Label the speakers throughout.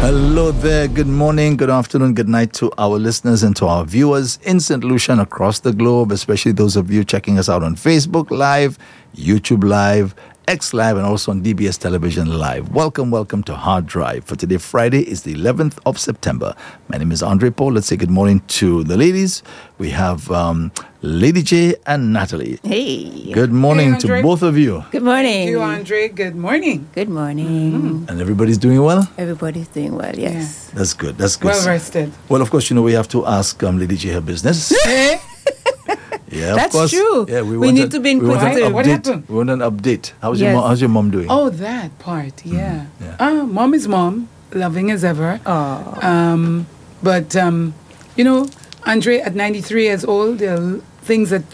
Speaker 1: Hello there. Good morning, good afternoon, good night to our listeners and to our viewers in St. Lucia and across the globe, especially those of you checking us out on Facebook Live, YouTube Live, X Live, and also on DBS Television Live. Welcome to Hard Drive. For today, Friday is the 11th of September. My name is Andre Paul. Let's say good morning to the ladies. We have Lady J and Natalie.
Speaker 2: Hey.
Speaker 1: Good morning to both of you.
Speaker 2: Good morning.
Speaker 3: Thank you, Andre. Good morning.
Speaker 2: Good morning.
Speaker 3: Mm-hmm.
Speaker 1: And everybody's doing well?
Speaker 2: Everybody's doing well, yes.
Speaker 1: That's good. That's good.
Speaker 3: Well rested.
Speaker 1: Well, of course, we have to ask Lady J her business. Yeah, of
Speaker 2: That's
Speaker 1: course.
Speaker 2: true.
Speaker 1: Yeah,
Speaker 2: we need to be inquisitive.
Speaker 3: What happened?
Speaker 1: We want an update. How's
Speaker 2: Yes.
Speaker 1: your mom doing?
Speaker 3: Oh, that part, yeah.
Speaker 1: Yeah.
Speaker 3: Mom is mom, loving as ever.
Speaker 2: Oh.
Speaker 3: But, Andre, at 93 years old, there are things that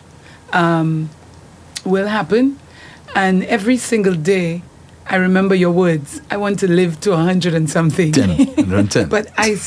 Speaker 3: will happen. And every single day, I remember your words. I want to live to 100 and something.
Speaker 1: 110.
Speaker 3: But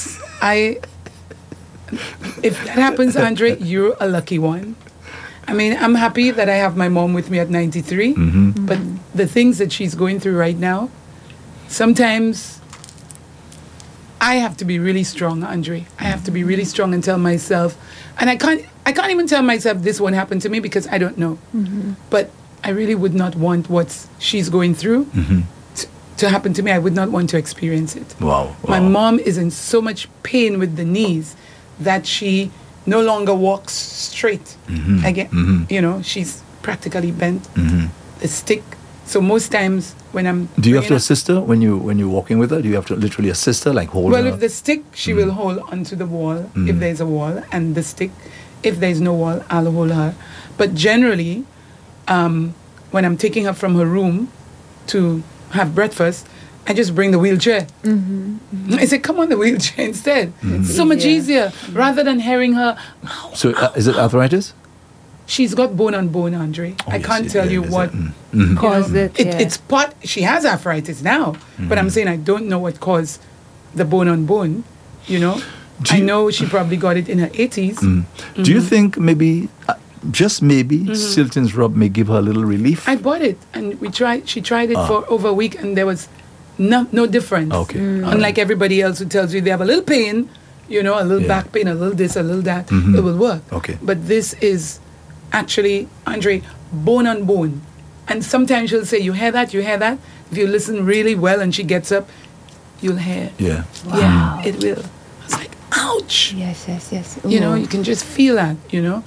Speaker 3: if that happens, Andre, you're a lucky one. I mean, I'm happy that I have my mom with me at 93, but the things that she's going through right now, sometimes I have to be really strong, Andre. I have to be really strong and tell myself, and I can't even tell myself this won't happen to me because I don't know. But I really would not want what she's going through to happen to me. I would not want to experience it.
Speaker 1: Wow.
Speaker 3: My mom is in so much pain with the knees that she no longer walks straight. Again, she's practically bent. The stick. So most times when I'm
Speaker 1: Do you have to
Speaker 3: bringing
Speaker 1: assist her when you're walking with her? Do you have to literally assist her, like hold her?
Speaker 3: Well, with the stick, she will hold onto the wall if there's a wall, and the stick, if there's no wall, I'll hold her. But generally, when I'm taking her from her room to have breakfast, I just bring the wheelchair. I say, come on the wheelchair instead. It's so much easier rather than hearing her.
Speaker 1: So is it arthritis?
Speaker 3: She's got bone on bone, Andre. I can't tell you what
Speaker 2: Caused it.
Speaker 3: It's part. She has arthritis now, but I'm saying I don't know what caused the bone on bone. I know she probably got it in her 80s.
Speaker 1: Do you think maybe, just maybe, Silton's rub may give her a little relief?
Speaker 3: I bought it and she tried it for over a week and there was no difference.
Speaker 1: Okay.
Speaker 3: Unlike everybody else who tells you they have a little pain, a little back pain, a little this, a little that, it will work.
Speaker 1: Okay.
Speaker 3: But this is actually, Andre, bone on bone. And sometimes she'll say, you hear that? If you listen really well and she gets up, you'll hear.
Speaker 1: Yeah.
Speaker 2: Wow.
Speaker 3: Yeah, it will. I was like, ouch.
Speaker 2: Yes.
Speaker 3: You can just feel that,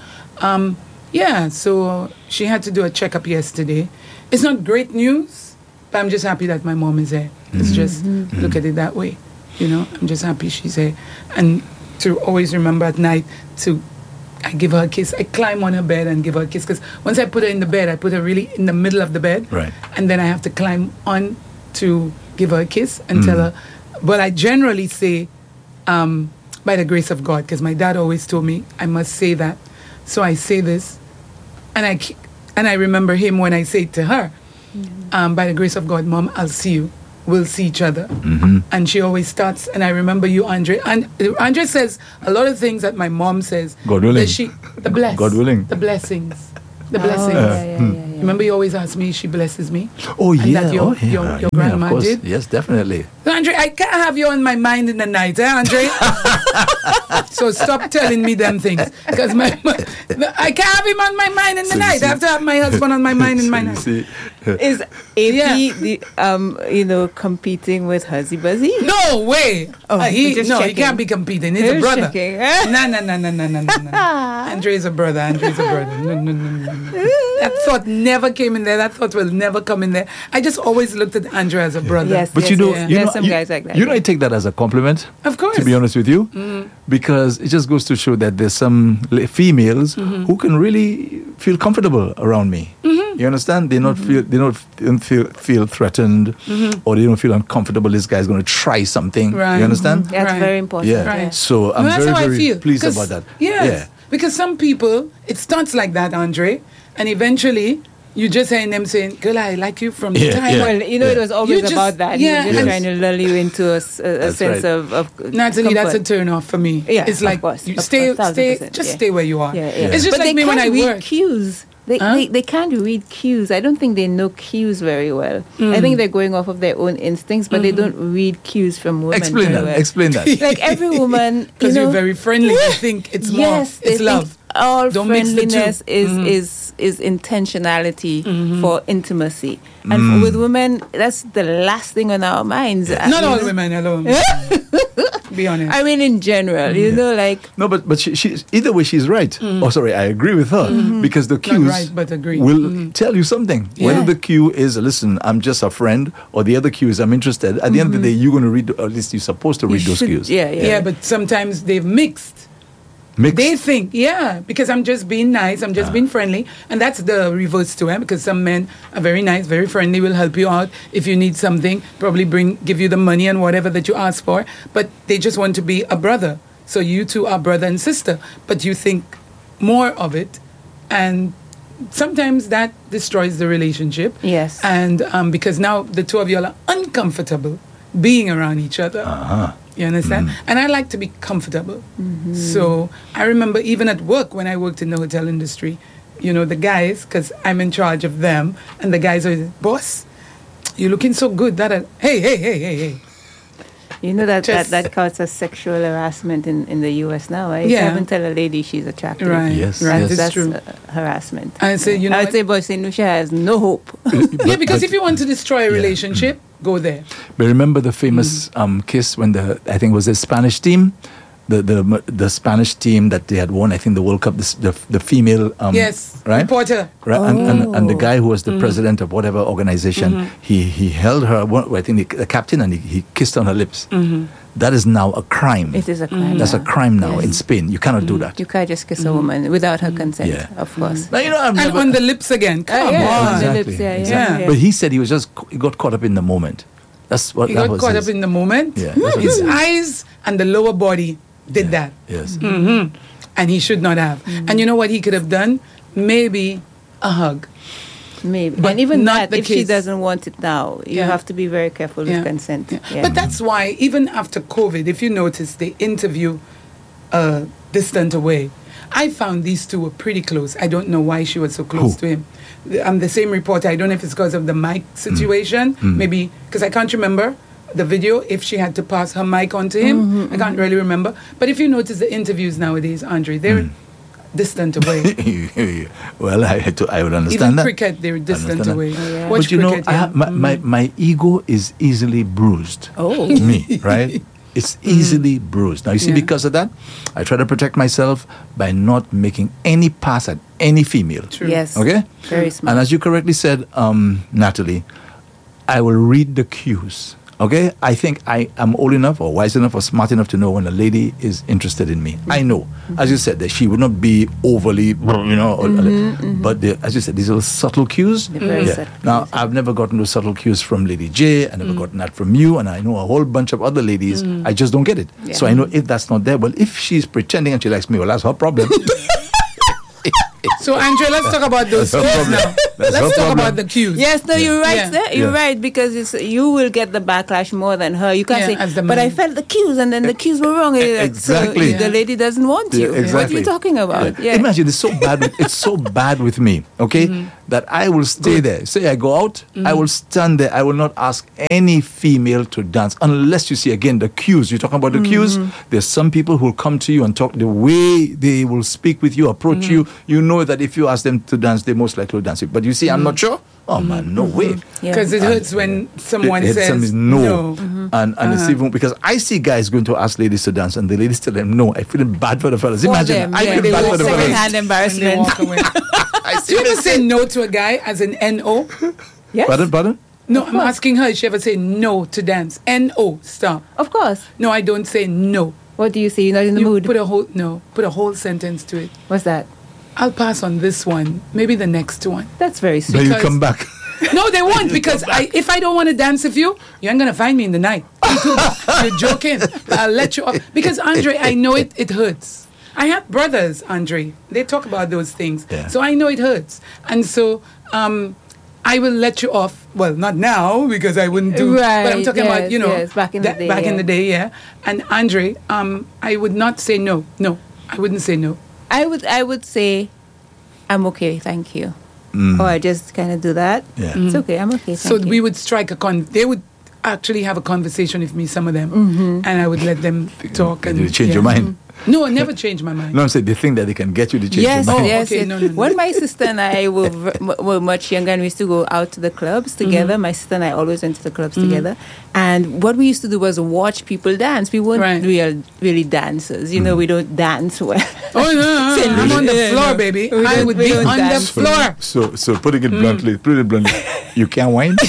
Speaker 3: so she had to do a checkup yesterday. It's not great news, but I'm just happy that my mom is there. It's just, look at it that way. I'm just happy she's there. And to always remember at night I give her a kiss. I climb on her bed and give her a kiss. Because once I put her in the bed, I put her really in the middle of the bed.
Speaker 1: Right.
Speaker 3: And then I have to climb on to give her a kiss and tell her. But I generally say, by the grace of God, because my dad always told me I must say that. So I say this. And I remember him when I say it to her, by the grace of God, Mom, I'll see you. We'll see each other. And she always starts, and I remember you, Andre. And Andre says a lot of things that my mom says.
Speaker 1: God willing. God willing.
Speaker 3: The blessings. The
Speaker 2: Oh,
Speaker 3: blessings.
Speaker 2: yeah.
Speaker 3: Remember you always ask me, she blesses me?
Speaker 1: Oh,
Speaker 3: And
Speaker 1: yeah.
Speaker 3: that your grandma
Speaker 1: of course.
Speaker 3: did?
Speaker 1: Yes, definitely.
Speaker 3: So, Andre, I can't have you on my mind in the night, Andre? So stop telling me them things. Because I can't have him on my mind in the night. I have to have my husband on my mind in my night.
Speaker 2: Is AP competing with Huzzy Buzzy?
Speaker 3: No way.
Speaker 2: Oh,
Speaker 3: He
Speaker 2: just
Speaker 3: he
Speaker 2: checking.
Speaker 3: can't be competing. He's a
Speaker 2: Just
Speaker 3: brother.
Speaker 2: checking.
Speaker 3: No. Andre's a brother. No. That thought never came in there. That thought will never come in there. I just always looked at Andre as a brother.
Speaker 2: Yes.
Speaker 1: But
Speaker 2: There's some guys like that.
Speaker 1: I take that as a compliment.
Speaker 3: Of course.
Speaker 1: To be honest with you, because it just goes to show that there's some females who can really feel comfortable around me. You understand? They don't feel threatened, or they don't feel uncomfortable. This guy's going to try something.
Speaker 3: Right.
Speaker 1: You understand?
Speaker 2: That's
Speaker 3: Right.
Speaker 2: very important.
Speaker 1: Yeah.
Speaker 3: Right.
Speaker 1: So I'm
Speaker 3: That's how I
Speaker 1: very,
Speaker 3: feel.
Speaker 1: very pleased
Speaker 3: 'Cause-
Speaker 1: about that.
Speaker 3: Yes.
Speaker 1: Yeah.
Speaker 3: Because some people, it starts like that, Andre, and eventually you just hear them saying, "Girl, I like you from the
Speaker 1: Yeah,
Speaker 3: time."
Speaker 1: yeah.
Speaker 2: Well, it was always
Speaker 3: You just-
Speaker 2: about that.
Speaker 3: yeah,
Speaker 2: He was just
Speaker 1: Yes.
Speaker 2: trying to lull you into a
Speaker 1: That's
Speaker 2: sense
Speaker 1: right.
Speaker 2: of
Speaker 3: Natalie, that's a
Speaker 2: comfort.
Speaker 3: turn off for me.
Speaker 2: Yeah,
Speaker 3: it's
Speaker 2: of
Speaker 3: like
Speaker 2: course.
Speaker 3: you
Speaker 2: Of
Speaker 3: stay,
Speaker 2: 1,000%,
Speaker 3: just
Speaker 2: yeah.
Speaker 3: stay where you are.
Speaker 2: Yeah.
Speaker 3: It's just
Speaker 2: But
Speaker 3: like
Speaker 2: they
Speaker 3: me when I
Speaker 2: can't read
Speaker 3: work.
Speaker 2: cues. They can't read cues. I don't think they know cues very well. I think they're going off of their own instincts, but they don't read cues from women.
Speaker 1: Explain
Speaker 2: very
Speaker 1: that.
Speaker 2: well.
Speaker 1: Explain that.
Speaker 2: Like every woman,
Speaker 3: Because you're very friendly. You think it's more.
Speaker 2: yes, they
Speaker 3: It's
Speaker 2: think
Speaker 3: love.
Speaker 2: all
Speaker 3: Don't mix the two.
Speaker 2: friendliness is intentionality for intimacy, and with women, that's the last thing on our minds.
Speaker 3: Not all women alone. Be honest.
Speaker 2: I mean, in general, you know, like
Speaker 1: No, but she either way she's right. Oh, sorry, I agree with her because the cues
Speaker 3: right, but agree.
Speaker 1: will tell you something. Whether
Speaker 3: Yeah.
Speaker 1: the cue is listen, I'm just a friend, or the other cue is I'm interested. At the end of the day, you're going to read, or at least you're supposed to read those
Speaker 2: should-
Speaker 1: cues.
Speaker 3: yeah, but sometimes they've mixed.
Speaker 1: Mixed.
Speaker 3: They think, because I'm just being nice, I'm just being friendly. And that's the reverse to it, because some men are very nice, very friendly, will help you out if you need something, probably give you the money and whatever that you ask for. But they just want to be a brother. So you two are brother and sister, but you think more of it. And sometimes that destroys the relationship.
Speaker 2: Yes.
Speaker 3: And because now the two of you are uncomfortable being around each other. You understand? And I like to be comfortable. So I remember even at work when I worked in the hotel industry, you know, the guys, because I'm in charge of them, and the guys are, boss, you're looking so good. Hey.
Speaker 2: you know that
Speaker 3: Just-
Speaker 2: that counts as sexual harassment in the U.S. now, right?
Speaker 3: Yeah.
Speaker 2: You haven't tell a lady she's attractive.
Speaker 3: Right.
Speaker 1: Yes,
Speaker 3: Right.
Speaker 1: yes.
Speaker 3: That's
Speaker 2: That's
Speaker 3: true.
Speaker 2: harassment.
Speaker 3: I say, you know,
Speaker 2: I would
Speaker 3: what?
Speaker 2: say Boy St. Lucia has no hope.
Speaker 3: yeah, because if you want to destroy a relationship, go there.
Speaker 1: But remember the famous kiss when I think it was the Spanish team, the Spanish team that they had won, I think the World Cup, the female
Speaker 3: Yes.
Speaker 1: right?
Speaker 3: Reporter.
Speaker 1: Right, and the guy who was the president of whatever organization, he held her, I think the captain, and he kissed on her lips. That is now a crime.
Speaker 2: It is a crime.
Speaker 1: That's a
Speaker 2: now.
Speaker 1: crime now
Speaker 2: Yes.
Speaker 1: in Spain. You cannot do that.
Speaker 2: You can't just kiss a woman without her consent,
Speaker 1: Yeah.
Speaker 2: of course.
Speaker 1: Now, you know, I've
Speaker 3: And
Speaker 1: never,
Speaker 3: on the lips again. Come
Speaker 2: yeah,
Speaker 3: on.
Speaker 2: on the
Speaker 1: Exactly,
Speaker 2: lips, yeah.
Speaker 1: exactly.
Speaker 3: Yeah.
Speaker 1: But he said he got caught up in the moment. That's what
Speaker 3: He
Speaker 1: that
Speaker 3: got
Speaker 1: was
Speaker 3: caught
Speaker 1: his-
Speaker 3: up in the moment.
Speaker 1: Yeah, that's what
Speaker 3: His
Speaker 1: it is.
Speaker 3: eyes and the lower body did that.
Speaker 1: Yes.
Speaker 3: And he should not have. And you know what he could have done? Maybe a hug.
Speaker 2: Maybe.
Speaker 3: But
Speaker 2: And even
Speaker 3: not
Speaker 2: that,
Speaker 3: the
Speaker 2: if she
Speaker 3: kiss.
Speaker 2: doesn't want it now, you
Speaker 3: Yeah.
Speaker 2: have to be very careful with consent.
Speaker 3: Yeah.
Speaker 2: Yeah.
Speaker 3: But that's why, even after COVID, if you notice, they interview distant away. I found these two were pretty close. I don't know why she was so close
Speaker 1: Who?
Speaker 3: to him. The same reporter, I don't know if it's because of the mic situation, maybe, because I can't remember the video, if she had to pass her mic on to him. I can't really remember. But if you notice the interviews nowadays, Andre, they're distant away.
Speaker 1: Well, I would understand
Speaker 3: Even
Speaker 1: that.
Speaker 3: cricket, they're distant
Speaker 1: Understand
Speaker 3: away.
Speaker 2: that. Yeah.
Speaker 3: Watch
Speaker 1: But you know,
Speaker 3: cricket,
Speaker 1: I have, my ego is easily bruised.
Speaker 2: Oh.
Speaker 1: Me, right? It's easily bruised. Now, you see,
Speaker 3: Yeah.
Speaker 1: because of that, I try to protect myself by not making any pass at any female.
Speaker 3: True.
Speaker 2: Yes.
Speaker 1: Okay?
Speaker 2: Very smart.
Speaker 1: And as you correctly said, Natalie, I will read the cues. Okay? I think I am old enough or wise enough or smart enough to know when a lady is interested in me. I know. As you said, that she would not be overly, but as you said, these are subtle cues.
Speaker 2: They're very subtle
Speaker 1: Now,
Speaker 2: cues.
Speaker 1: I've never gotten those subtle cues from Lady J. I never gotten that from you. And I know a whole bunch of other ladies. I just don't get it.
Speaker 2: Yeah.
Speaker 1: So I know if that's not there, well, if she's pretending and she likes me, well, that's her problem.
Speaker 3: So, Andre, let's talk about those
Speaker 1: That's
Speaker 3: cues
Speaker 1: no
Speaker 3: now.
Speaker 1: problem. That's no
Speaker 3: Let's talk
Speaker 1: problem.
Speaker 3: about the cues.
Speaker 2: Yes, no, you're right.
Speaker 3: Yeah.
Speaker 2: There. You're
Speaker 1: Yeah.
Speaker 2: right, because you will get the backlash more than her. You can't
Speaker 3: Yeah, as
Speaker 2: say,
Speaker 3: the
Speaker 2: but I
Speaker 3: man.
Speaker 2: felt the cues, and then the cues were wrong.
Speaker 1: Exactly.
Speaker 2: So the lady doesn't want you.
Speaker 1: Yeah,
Speaker 2: What are
Speaker 1: exactly.
Speaker 2: you talking about? Yeah.
Speaker 1: Imagine it's so bad. It's so bad with me. Okay, that I will stay there. Say I go out, I will stand there. I will not ask any female to dance unless you see again the cues. You're talking about the cues. There's some people who will come to you and talk the way they will speak with you, approach you. You know that if you ask them to dance, they most likely will dance. But you see, I'm not sure. Oh man, no way.
Speaker 2: Yeah.
Speaker 3: Because it hurts when someone
Speaker 1: It
Speaker 3: says
Speaker 1: says no. And it's even because I see guys going to ask ladies to dance and the ladies tell them no. I feel bad for the fellas.
Speaker 2: For
Speaker 1: Imagine
Speaker 2: them,
Speaker 1: I
Speaker 2: yeah.
Speaker 1: feel
Speaker 2: They
Speaker 1: bad
Speaker 2: walk
Speaker 1: for the
Speaker 2: second
Speaker 1: fellas.
Speaker 2: hand
Speaker 3: And they
Speaker 2: embarrassment.
Speaker 3: walk away.
Speaker 1: I
Speaker 3: Do you ever say no to a guy as an N-O?
Speaker 2: Yes,
Speaker 1: Pardon?
Speaker 3: No, I'm asking her if she ever say no to dance. N-O, stop.
Speaker 2: of course.
Speaker 3: No, I don't say no.
Speaker 2: What do you say? You're not in the
Speaker 3: You
Speaker 2: mood.
Speaker 3: put a whole sentence to it.
Speaker 2: What's that?
Speaker 3: I'll pass on this one, maybe the next one.
Speaker 2: That's very
Speaker 1: Then
Speaker 2: sweet.
Speaker 1: you
Speaker 3: Because-
Speaker 1: come back.
Speaker 3: No, they won't, because if I don't want to dance with you, you ain't going to find me in the night. You're joking. I'll let you off. Because, Andre, I know it hurts. I have brothers, Andre. They talk about those things.
Speaker 1: Yeah.
Speaker 3: So I know it hurts. And so I will let you off. Well, not now, because I wouldn't do. But I'm
Speaker 2: Right,
Speaker 3: talking about,
Speaker 2: yes, back in the day,
Speaker 3: Back in
Speaker 2: yeah.
Speaker 3: the day, yeah. And, Andre, I would not say no. No, I wouldn't say no.
Speaker 2: I would say I'm okay, thank you. Or I just kind of do that.
Speaker 1: Yeah.
Speaker 2: It's okay, I'm okay, thank
Speaker 3: So
Speaker 2: you.
Speaker 3: we would strike they would actually have a conversation with me, some of them, and I would let them talk.
Speaker 1: Did
Speaker 3: And
Speaker 1: you change your mind?
Speaker 3: No, I never changed my mind.
Speaker 1: No, I'm saying they think that they can get you to change
Speaker 2: Yes,
Speaker 1: your mind.
Speaker 2: yes,
Speaker 3: okay,
Speaker 2: yes.
Speaker 3: no, no, no.
Speaker 2: When my sister and I were much younger and we used to go out to the clubs together, my sister and I always went to the clubs together. And what we used to do was watch people dance. We weren't
Speaker 3: Right.
Speaker 2: really dancers. You know, we don't dance well.
Speaker 3: Oh, no, I'm on the
Speaker 2: Yeah,
Speaker 3: floor,
Speaker 2: no.
Speaker 3: baby.
Speaker 2: We
Speaker 3: I
Speaker 2: don't-
Speaker 3: would
Speaker 2: we
Speaker 3: be
Speaker 2: don't
Speaker 3: on the
Speaker 2: dance.
Speaker 3: floor.
Speaker 1: So putting it bluntly, you can't whine.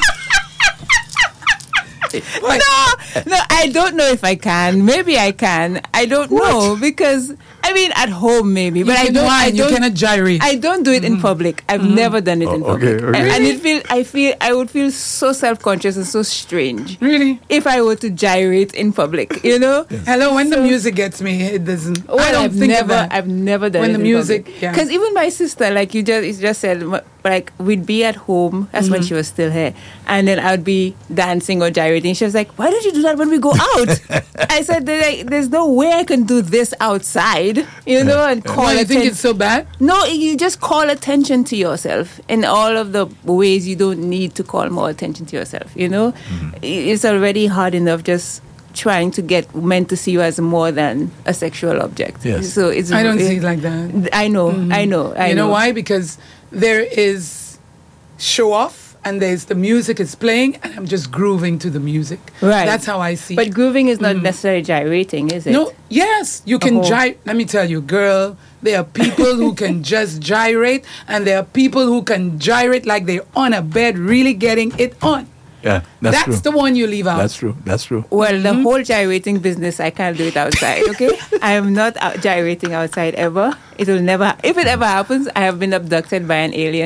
Speaker 2: No, I don't know if I can. Maybe I can. I don't know because I mean at home maybe, but I
Speaker 3: You
Speaker 2: don't. I
Speaker 3: whine, you
Speaker 2: don't.
Speaker 3: cannot gyrate.
Speaker 2: I don't do it in public. I've never done it in
Speaker 1: Oh, okay,
Speaker 2: public,
Speaker 1: okay.
Speaker 2: and I would feel so self-conscious and so strange
Speaker 3: Really?
Speaker 2: if I were to gyrate in public. You know.
Speaker 3: Hello, when the music gets me, it doesn't.
Speaker 2: Well,
Speaker 3: I don't think of that.
Speaker 2: I've never done
Speaker 3: When
Speaker 2: it
Speaker 3: the
Speaker 2: in
Speaker 3: music-
Speaker 2: public.
Speaker 3: yeah.
Speaker 2: Because even my sister, like you just said, like we'd be at home. That's when she was still here, and then I'd be dancing or gyrating. She was like, "Why don't you do that when we go out?" I said, "There's no way I can do this outside, you know." And call
Speaker 3: Why, you think
Speaker 2: atten-
Speaker 3: it's so bad?
Speaker 2: No, you just call attention to yourself in all of the ways you don't need to call more attention to yourself. You know, it's already hard enough just trying to get men to see you as more than a sexual object.
Speaker 1: Yes.
Speaker 2: So it's
Speaker 3: I don't see it like that.
Speaker 2: I know, I know.
Speaker 3: You know why? Because there is show off and there's the music is playing and I'm just grooving to the music.
Speaker 2: Right.
Speaker 3: That's how I see
Speaker 2: But
Speaker 3: it.
Speaker 2: grooving is not necessarily gyrating, is it?
Speaker 3: No, yes, you can
Speaker 2: Oh.
Speaker 3: gyrate. Let me tell you, girl, there are people who can just gyrate and there are people who can gyrate like they're on a bed really getting it on.
Speaker 1: Yeah, that's true.
Speaker 3: the one you leave out.
Speaker 1: That's true. That's true.
Speaker 2: Well, the whole gyrating business, I can't do it outside, okay? I am not gyrating outside ever. It will never, if it ever happens, I have been abducted by an alien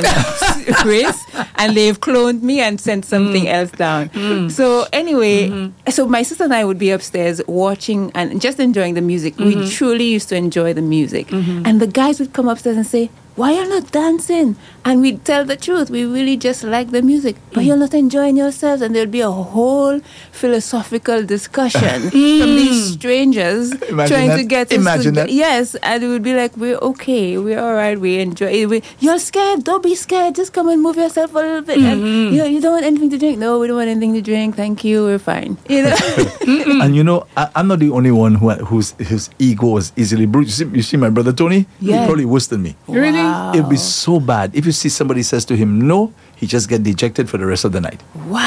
Speaker 2: race and they've cloned me and sent something else down. So anyway, so my sister and I would be upstairs watching and just enjoying the music. We truly used to enjoy the music. And the guys would come upstairs and say, "Why you're not dancing?" And we'd tell the truth. We really just like the music. But you're not enjoying yourselves. And there'd be a whole philosophical discussion from these strangers
Speaker 1: Imagine
Speaker 2: trying
Speaker 1: that.
Speaker 2: to get
Speaker 1: Imagine
Speaker 2: us to...
Speaker 1: that.
Speaker 2: Yes. And it would be like, we're okay. We're all right. We enjoy it. You're scared. Don't be scared. Just come and move yourself a little bit. And, you don't want anything to drink? No, we don't want anything to drink. Thank you. We're fine. You know?
Speaker 1: And you know, I'm not the only one whose ego was easily bruised. You see my brother Tony?
Speaker 2: Yeah.
Speaker 1: He's probably worse than me.
Speaker 3: Really?
Speaker 2: Wow.
Speaker 1: It'd be so bad. If you see somebody says to him no, he just get dejected for the rest of the night.
Speaker 2: Wow.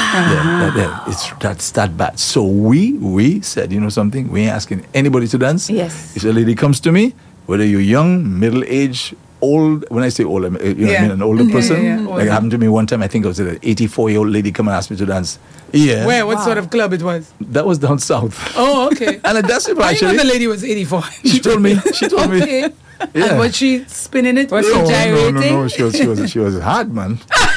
Speaker 1: That's that bad. So we said, you know something? We ain't asking anybody to dance.
Speaker 2: Yes.
Speaker 1: If a lady comes to me, whether you're young, middle-aged, old, when I say old, I mean, you know what I
Speaker 3: Yeah.
Speaker 1: mean, an older
Speaker 3: Yeah,
Speaker 1: person.
Speaker 3: yeah,
Speaker 1: Like it happened to me one time, I think it was an 84-year-old lady come and ask me to dance. Yeah.
Speaker 3: Where? What sort of club it was?
Speaker 1: That was down south.
Speaker 3: Oh, okay.
Speaker 1: And I danced with her
Speaker 3: I didn't know
Speaker 1: actually.
Speaker 3: the lady was 84.
Speaker 1: She told me.
Speaker 3: Okay.
Speaker 1: Yeah.
Speaker 3: And was she spinning it?
Speaker 2: Was she
Speaker 1: No,
Speaker 2: gyrating?
Speaker 1: no. She was hard, man.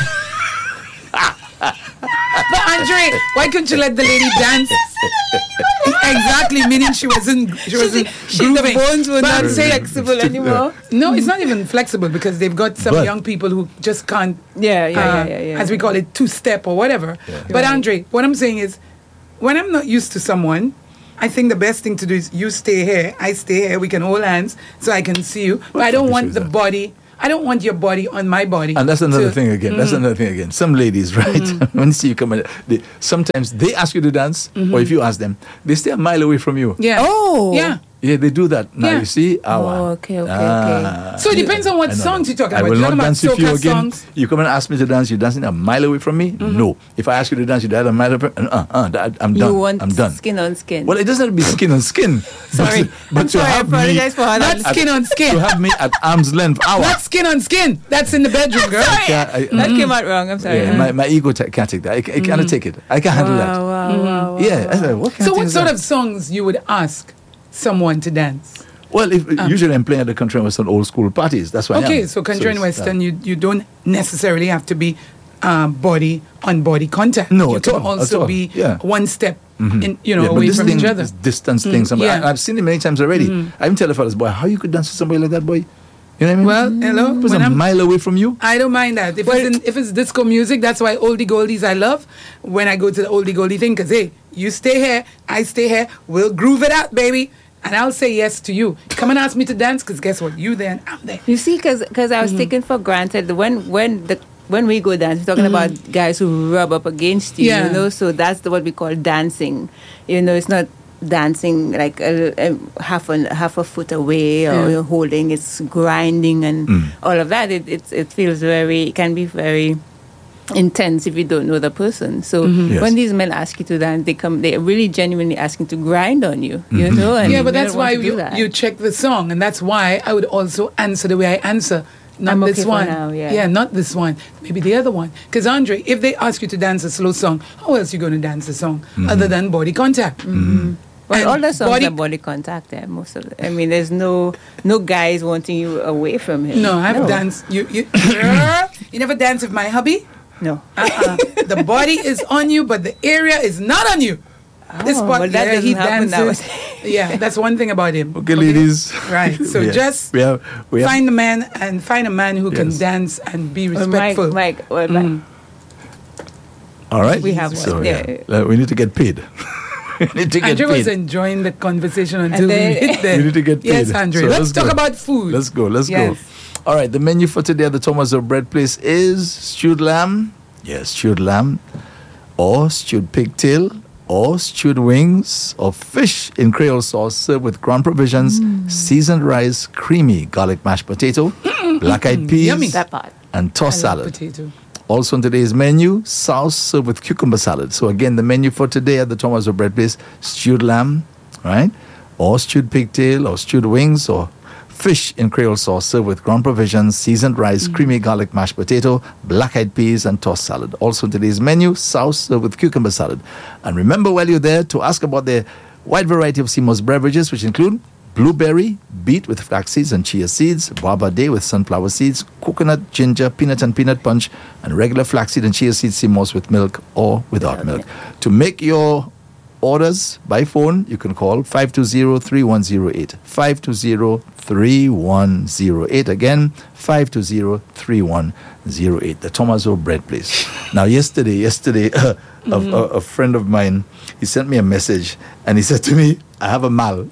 Speaker 3: But Andre, why couldn't you let the lady dance? Exactly, meaning she wasn't
Speaker 2: The
Speaker 3: grooving.
Speaker 2: bones were
Speaker 3: But
Speaker 2: not
Speaker 3: I'm saying-
Speaker 2: flexible anymore.
Speaker 3: No, it's not even flexible because they've got some
Speaker 1: But-
Speaker 3: young people who just can't,
Speaker 2: Yeah.
Speaker 3: as we call it, two-step or whatever. But
Speaker 2: Right.
Speaker 3: Andre, what I'm saying is, when I'm not used to someone, I think the best thing to do is you stay here, I stay here, we can hold hands so I can see you. But I don't
Speaker 1: fucking
Speaker 3: want
Speaker 1: shoes
Speaker 3: the
Speaker 1: that?
Speaker 3: body, I don't want your body on my body.
Speaker 1: And that's another
Speaker 3: So-
Speaker 1: thing again. That's another thing again. Some ladies, right? When you see you come in, sometimes they ask you to dance, or if you ask them, they stay a mile away from you.
Speaker 3: Yeah.
Speaker 2: Oh.
Speaker 3: Yeah.
Speaker 1: Yeah, they do that. Now
Speaker 3: Yeah.
Speaker 1: you see,
Speaker 2: Oh, okay.
Speaker 3: So it depends on what
Speaker 1: I know
Speaker 3: songs
Speaker 1: that.
Speaker 3: you're talking
Speaker 1: I
Speaker 3: about.
Speaker 1: will
Speaker 3: You're
Speaker 1: not
Speaker 3: talking about
Speaker 1: dance with you
Speaker 3: soca
Speaker 1: again.
Speaker 3: songs.
Speaker 1: You come and ask me to dance. You're dancing a mile away from me. No. If I ask you to dance, you're a mile away. I'm
Speaker 2: You
Speaker 1: done.
Speaker 2: want
Speaker 1: I'm done.
Speaker 2: skin on skin.
Speaker 1: Well, it doesn't have to be skin on skin.
Speaker 2: Sorry.
Speaker 1: but
Speaker 2: I'm
Speaker 1: to
Speaker 2: sorry. I
Speaker 1: have me,
Speaker 2: apologize for how
Speaker 3: Not
Speaker 2: that.
Speaker 3: skin on
Speaker 1: to
Speaker 3: skin.
Speaker 1: have me at arm's length,
Speaker 3: Not skin on skin. That's in the bedroom, girl.
Speaker 2: Sorry. That came out wrong. I'm sorry.
Speaker 1: Yeah, my ego can't take that. I cannot take it. I can't handle that.
Speaker 2: Wow.
Speaker 1: Yeah. I said, what kind
Speaker 3: So
Speaker 1: of
Speaker 3: what
Speaker 1: thing is
Speaker 3: sort
Speaker 1: that?
Speaker 3: of songs you would ask someone to dance?
Speaker 1: Well, usually I'm playing at the country and western old school parties. That's why I
Speaker 3: Okay,
Speaker 1: am.
Speaker 3: so country and
Speaker 1: it's,
Speaker 3: western, you don't necessarily have to be body on body contact.
Speaker 1: No,
Speaker 3: you
Speaker 1: at
Speaker 3: can
Speaker 1: all, at
Speaker 3: also
Speaker 1: all.
Speaker 3: be
Speaker 1: Yeah.
Speaker 3: one step in,
Speaker 1: yeah, but
Speaker 3: away
Speaker 1: this
Speaker 3: from
Speaker 1: thing,
Speaker 3: each other.
Speaker 1: this distance thing.
Speaker 3: yeah.
Speaker 1: I've seen it many times already. I even tell the fellas, boy, how you could dance with somebody like that, boy? You know what I mean?
Speaker 3: Well, hello.
Speaker 1: It was
Speaker 3: When
Speaker 1: a
Speaker 3: I'm-
Speaker 1: mile away from you.
Speaker 3: I don't mind that. If it's disco music, that's why oldie goldies I love. When I go to the oldie goldie thing, because hey, you stay here, I stay here, we'll groove it out, baby. and I'll say yes to you. Come and ask me to dance, because guess what? You there and I'm there.
Speaker 2: You see, because I was taken for granted when we go dance, we're talking about guys who rub up against you,
Speaker 3: Yeah.
Speaker 2: you know. So that's what we call dancing. You know, it's not dancing like a half a foot away or
Speaker 3: Yeah.
Speaker 2: holding. It's grinding and all of that. It feels it can be very intense if you don't know the person. So
Speaker 1: Yes.
Speaker 2: when these men ask you to dance, they're really genuinely asking to grind on you, you know. And
Speaker 3: Yeah, but
Speaker 2: we
Speaker 3: that's
Speaker 2: don't want
Speaker 3: why
Speaker 2: to do that.
Speaker 3: you check the song, and that's why I would also answer the way I answer. Not
Speaker 2: I'm
Speaker 3: this
Speaker 2: okay for
Speaker 3: one.
Speaker 2: now, yeah.
Speaker 3: Not this one. Maybe the other one. Because Andre, if they ask you to dance a slow song, how else are you going to dance a song other than body contact?
Speaker 2: Well,
Speaker 3: And
Speaker 2: all the songs
Speaker 3: body-
Speaker 2: are body contact. Most of them. I mean, there's no guys wanting you away from him.
Speaker 3: No, I've danced. You you never dance with my hubby?
Speaker 2: No.
Speaker 3: The body is on you, but the area is not on you. This
Speaker 2: Oh,
Speaker 3: part,
Speaker 2: well, that
Speaker 3: yeah, he
Speaker 2: doesn't happen
Speaker 3: dances. Yeah, that's one thing about him.
Speaker 1: Okay, ladies.
Speaker 3: Right. So
Speaker 1: We have-
Speaker 3: just
Speaker 1: we have
Speaker 3: find a man and find a man who can
Speaker 1: Yes.
Speaker 3: dance and be
Speaker 2: Well,
Speaker 3: respectful.
Speaker 2: Mike,
Speaker 1: all right.
Speaker 2: We have
Speaker 1: so,
Speaker 2: one, yeah.
Speaker 1: we need to get paid. We need to get
Speaker 3: Andre was
Speaker 1: paid.
Speaker 3: enjoying the conversation until
Speaker 2: then-
Speaker 3: we hit there.
Speaker 1: We need to get paid.
Speaker 3: Yes, Andre.
Speaker 1: So
Speaker 3: let's talk
Speaker 1: go.
Speaker 3: about food.
Speaker 1: Let's go. Let's
Speaker 3: Yes.
Speaker 1: go. All right. The menu for today at the Thomas of Bread place is stewed lamb. Yes, stewed lamb, or stewed pigtail, or stewed wings, or fish in Creole sauce served with ground provisions, seasoned rice, creamy garlic mashed potato, black-eyed peas,
Speaker 3: Yummy.
Speaker 2: that part.
Speaker 1: and tossed
Speaker 3: I love
Speaker 1: salad.
Speaker 3: potato.
Speaker 1: Also on today's menu, sauce served with cucumber salad. So again, the menu for today at the Thomas of Bread place: stewed lamb, right, or stewed pigtail, or stewed wings, or fish in Creole sauce served with ground provisions, seasoned rice, creamy garlic mashed potato, black-eyed peas, and tossed salad. Also on today's menu, sauce served with cucumber salad. And remember, while you're there, to ask about the wide variety of Seymour's beverages, which include blueberry, beet with flax seeds and chia seeds, Baba Day with sunflower seeds, coconut, ginger, peanut and peanut punch, and regular flaxseed and chia seed Seymour's with milk or without milk. To make your orders by phone, you can call 520-3108. 520-3108. Again, 520-3108. The Tomaso Bread Place. Now, yesterday, a friend of mine, he sent me a message and he said to me, I have a mal.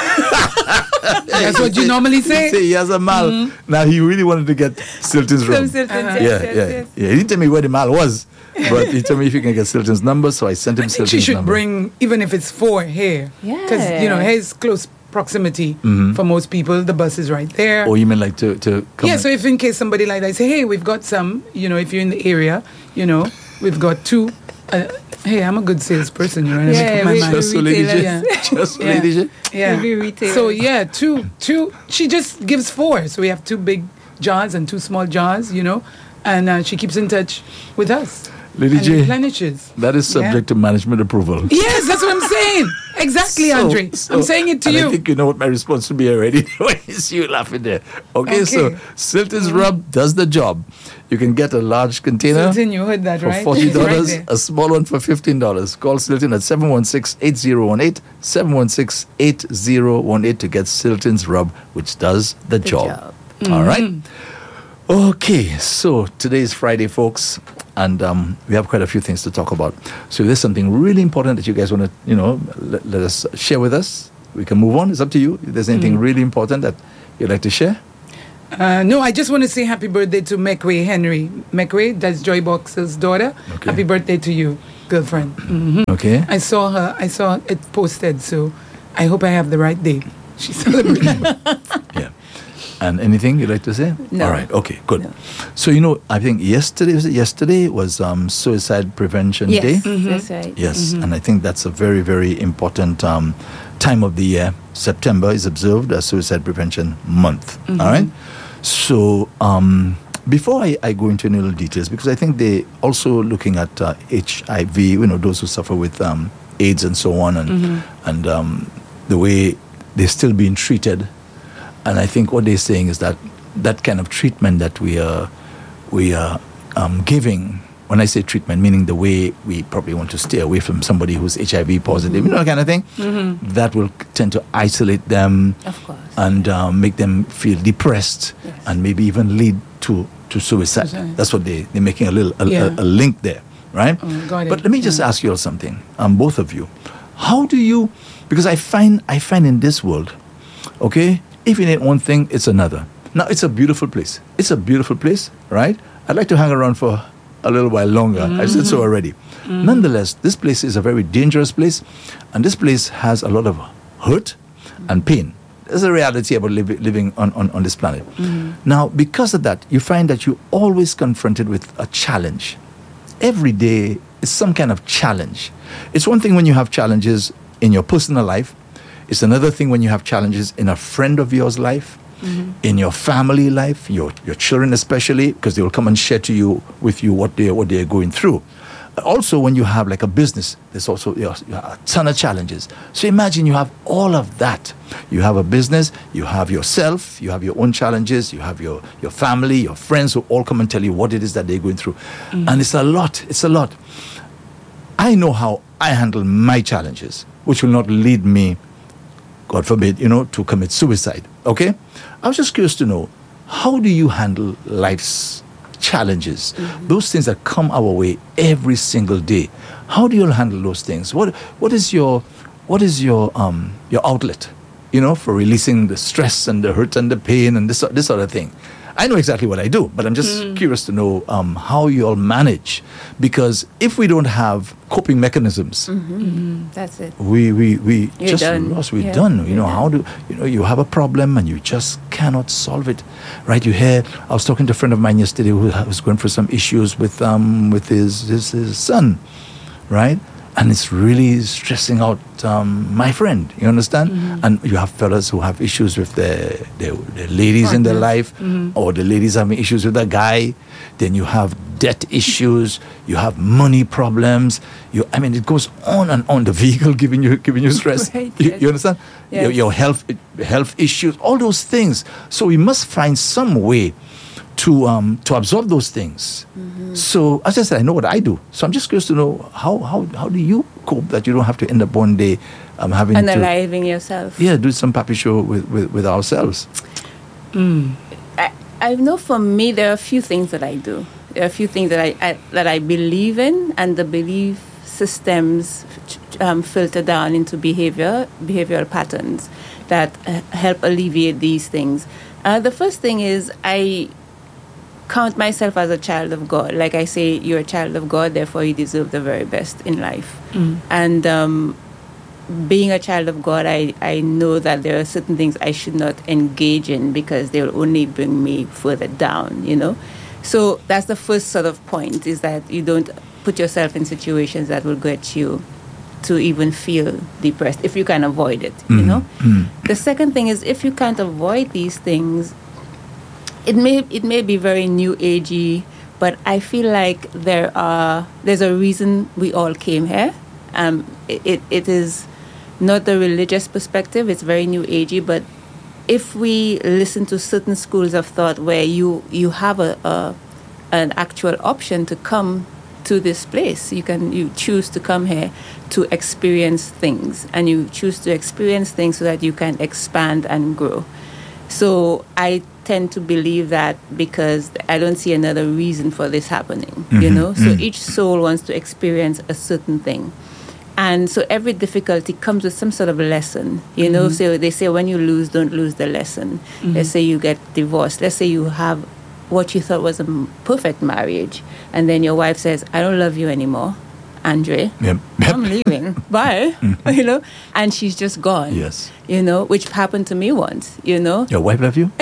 Speaker 3: That's what you normally
Speaker 1: He
Speaker 3: say.
Speaker 1: said he has a mal. Now, he really wanted to get Silton's rum.
Speaker 2: Some Silton,
Speaker 1: Yeah. He didn't tell me where the mal was, but he told me if you can get Silton's number, so I sent him
Speaker 3: I think
Speaker 1: Silton's
Speaker 3: she should
Speaker 1: number.
Speaker 3: bring, even if it's 4 here. Because,
Speaker 2: Yeah.
Speaker 3: here is close proximity for most people. The bus is right there.
Speaker 1: Or you mean like to come?
Speaker 3: Yeah, so if in case somebody like that, say, hey, we've got some, if you're in the area, we've got 2. Hey, I'm a good salesperson, you know what I mean?
Speaker 2: Yeah,
Speaker 3: My
Speaker 2: we-
Speaker 3: mind.
Speaker 1: Just so Lady J.
Speaker 3: Yeah.
Speaker 1: Just so
Speaker 3: Yeah.
Speaker 1: Lady J.
Speaker 3: Yeah.
Speaker 2: Maybe retailers.
Speaker 3: So yeah, two. She just gives 4. So we have 2 big jars and 2 small jars, and she keeps in touch with us.
Speaker 1: Lady
Speaker 3: and
Speaker 1: J.
Speaker 3: replenishes.
Speaker 1: That is subject to management approval.
Speaker 3: Yes, that's what I'm saying. Exactly, Andre. I'm saying it to
Speaker 1: and
Speaker 3: you.
Speaker 1: I think you know what my response will be already when you see you laughing there. Okay, so
Speaker 3: Okay.
Speaker 1: Silton's Rub does the job. You can get a large container
Speaker 3: Silton, you heard that,
Speaker 1: for
Speaker 3: right?
Speaker 1: $40,
Speaker 3: It's right there.
Speaker 1: a small one for $15. Call Silton at 716-8018, 716-8018 to get Silton's Rub, which does the job. All right? Okay, so today is Friday, folks, and we have quite a few things to talk about. So if there's something really important that you guys want to, let us share with us, we can move on. It's up to you. If there's anything really important that you'd like to share.
Speaker 3: No, I just want to say happy birthday to Meckway Henry. Meckway, that's Joy Boxer's daughter.
Speaker 1: Okay.
Speaker 3: Happy birthday to you, girlfriend.
Speaker 1: Okay.
Speaker 3: I saw it posted, so I hope I have the right day. She's celebrating.
Speaker 1: Yeah. And anything you'd like to say?
Speaker 2: No.
Speaker 1: All right. Okay, good.
Speaker 2: No.
Speaker 1: So, I think yesterday was Suicide Prevention
Speaker 2: Yes,
Speaker 1: Day.
Speaker 2: that's right.
Speaker 1: Yes, and I think that's a very, very important time of the year. September is observed as Suicide Prevention Month. All right? So, before I go into any little details, because I think they're also looking at HIV, those who suffer with AIDS and so on, and the way they're still being treated. And I think what they're saying is that kind of treatment that we are giving, when I say treatment, meaning the way we probably want to stay away from somebody who's HIV positive, that kind of thing, that will tend to isolate them
Speaker 2: Of course.
Speaker 1: and make them feel depressed
Speaker 2: Yes.
Speaker 1: and maybe even lead to suicide.
Speaker 3: Suicide.
Speaker 1: That's what they're making a
Speaker 3: Yeah.
Speaker 1: link there, right?
Speaker 3: Got it.
Speaker 1: But let me just ask you all something, both of you. How do you? Because I find in this world, okay, if it ain't one thing, it's another. Now, it's a beautiful place. It's a beautiful place, right? I'd like to hang around for a little while longer. I've said so already. Nonetheless, this place is a very dangerous place, and this place has a lot of hurt and pain. There's a reality about living on this planet. Now, because of that, you find that you're always confronted with a challenge. Every day is some kind of challenge. It's one thing when you have challenges in your personal life. It's another thing when you have challenges in a friend of yours' life, in your family life, your children especially, because they will come and share with you what they're going through. Also, when you have like a business, there's also a ton of challenges. So imagine you have all of that. You have a business, you have yourself, you have your own challenges, you have your family, your friends who all come and tell you what it is that they're going through. And it's a lot. I know how I handle my challenges, which will not lead me, God forbid, to commit suicide. Okay? I was just curious to know, how do you handle life's challenges, those things that come our way every single day? How do you handle those things? What is your outlet, for releasing the stress and the hurt and the pain and this sort of thing? I know exactly what I do, but I'm just curious to know how you all manage, because if we don't have coping mechanisms,
Speaker 2: that's it.
Speaker 1: We just
Speaker 2: done.
Speaker 1: lost. We're done. How do you have a problem and you just cannot solve it, right? I was talking to a friend of mine yesterday who was going through some issues with his son, right? And it's really stressing out my friend. You understand? And you have fellas who have issues with the ladies in their life, or the ladies having issues with the guy. Then you have debt issues. You have money problems. It goes on and on. The vehicle giving you stress.
Speaker 2: Right,
Speaker 1: You understand?
Speaker 2: Yes.
Speaker 1: Your health issues, all those things. So we must find some way to absorb those things. So as I said, I know what I do. So I'm just curious to know how do you cope that you don't have to end up one day having
Speaker 2: Unaliving yourself.
Speaker 1: Yeah, do some papi show with ourselves.
Speaker 2: I know for me there are a few things that I do. There are a few things that I believe in, and the belief systems filter down into behavioral patterns that help alleviate these things. The first thing is I count myself as a child of God. Like I say, you're a child of God, therefore you deserve the very best in life. And being a child of God, I know that there are certain things I should not engage in because they will only bring me further down, So that's the first sort of point, is that you don't put yourself in situations that will get you to even feel depressed, if you can avoid it, The second thing is, if you can't avoid these things, it may be very new agey, but I feel like there's a reason we all came here. It is not the religious perspective, it's very new agey, but if we listen to certain schools of thought where you have an actual option to come to this place, you choose to come here to experience things, and you choose to experience things so that you can expand and grow. So I tend to believe that, because I don't see another reason for this happening, So each soul wants to experience a certain thing. And so every difficulty comes with some sort of lesson, So they say when you lose, don't lose the lesson. Let's say you get divorced. Let's say you have what you thought was a perfect marriage, and then your wife says, I don't love you anymore, Andre.
Speaker 1: Yep.
Speaker 2: I'm leaving. Bye. And she's just gone.
Speaker 1: Yes.
Speaker 2: Which happened to me once,
Speaker 1: Your wife love you?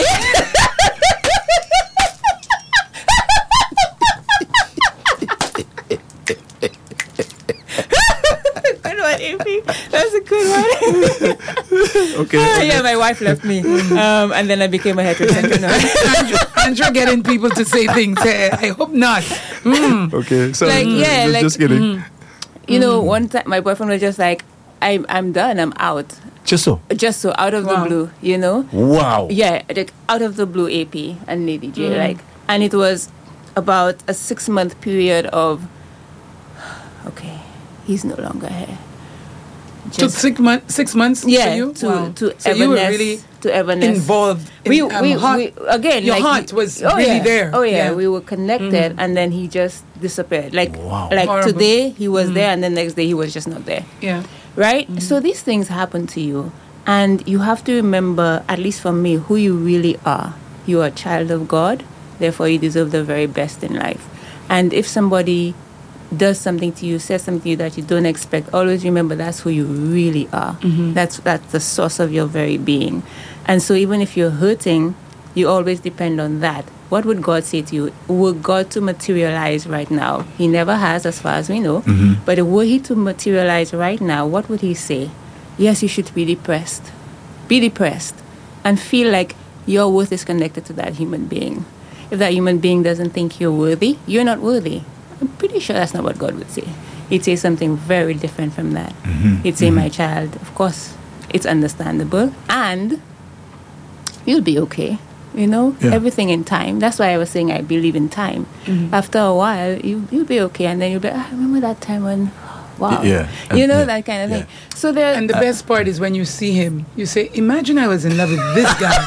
Speaker 2: That's a good one.
Speaker 1: Okay.
Speaker 2: Yeah, my wife left me, and then I became a heterosexual.
Speaker 3: Andrew getting people to say things. I hope not.
Speaker 1: Okay, so just kidding.
Speaker 2: One time my boyfriend was just like, I'm done, I'm out.
Speaker 1: Just so,
Speaker 2: out of the blue,
Speaker 1: Wow.
Speaker 2: Yeah, like out of the blue, AP and Lady J, and it was about a 6-month period of, okay, he's no longer here.
Speaker 3: Took 6 months for you?
Speaker 2: To
Speaker 3: so you were really involved in
Speaker 2: we again,
Speaker 3: your heart was really there.
Speaker 2: Oh yeah, we were connected, and then he just disappeared. Like
Speaker 1: wow.
Speaker 2: like
Speaker 3: Horrible.
Speaker 2: Today he was there, and the next day he was just not there.
Speaker 3: Yeah.
Speaker 2: right? So these things happen to you, and you have to remember, at least for me, who you really are. You are a child of God, therefore you deserve the very best in life. And if somebody does something to you, says something to you that you don't expect, always remember that's who you really are. That's the source of your very being. And so even if you're hurting, you always depend on that. What would God say to you? Were God to materialize right now? He never has, as far as we know. But were he to materialize right now, what would he say? Yes, you should be depressed. Be depressed. And feel like your worth is connected to that human being. If that human being doesn't think you're worthy, you're not worthy. I'm pretty sure that's not what God would say. He'd say something very different from that. He'd say, my child, of course, it's understandable. And you'll be okay. You know, everything in time. That's why I was saying I believe in time. After a while, you'll be okay. And then you'll be, I remember that time when, wow. You know, that kind of thing. So there.
Speaker 3: And the best part is when you see him, you say, imagine I was in love with this guy.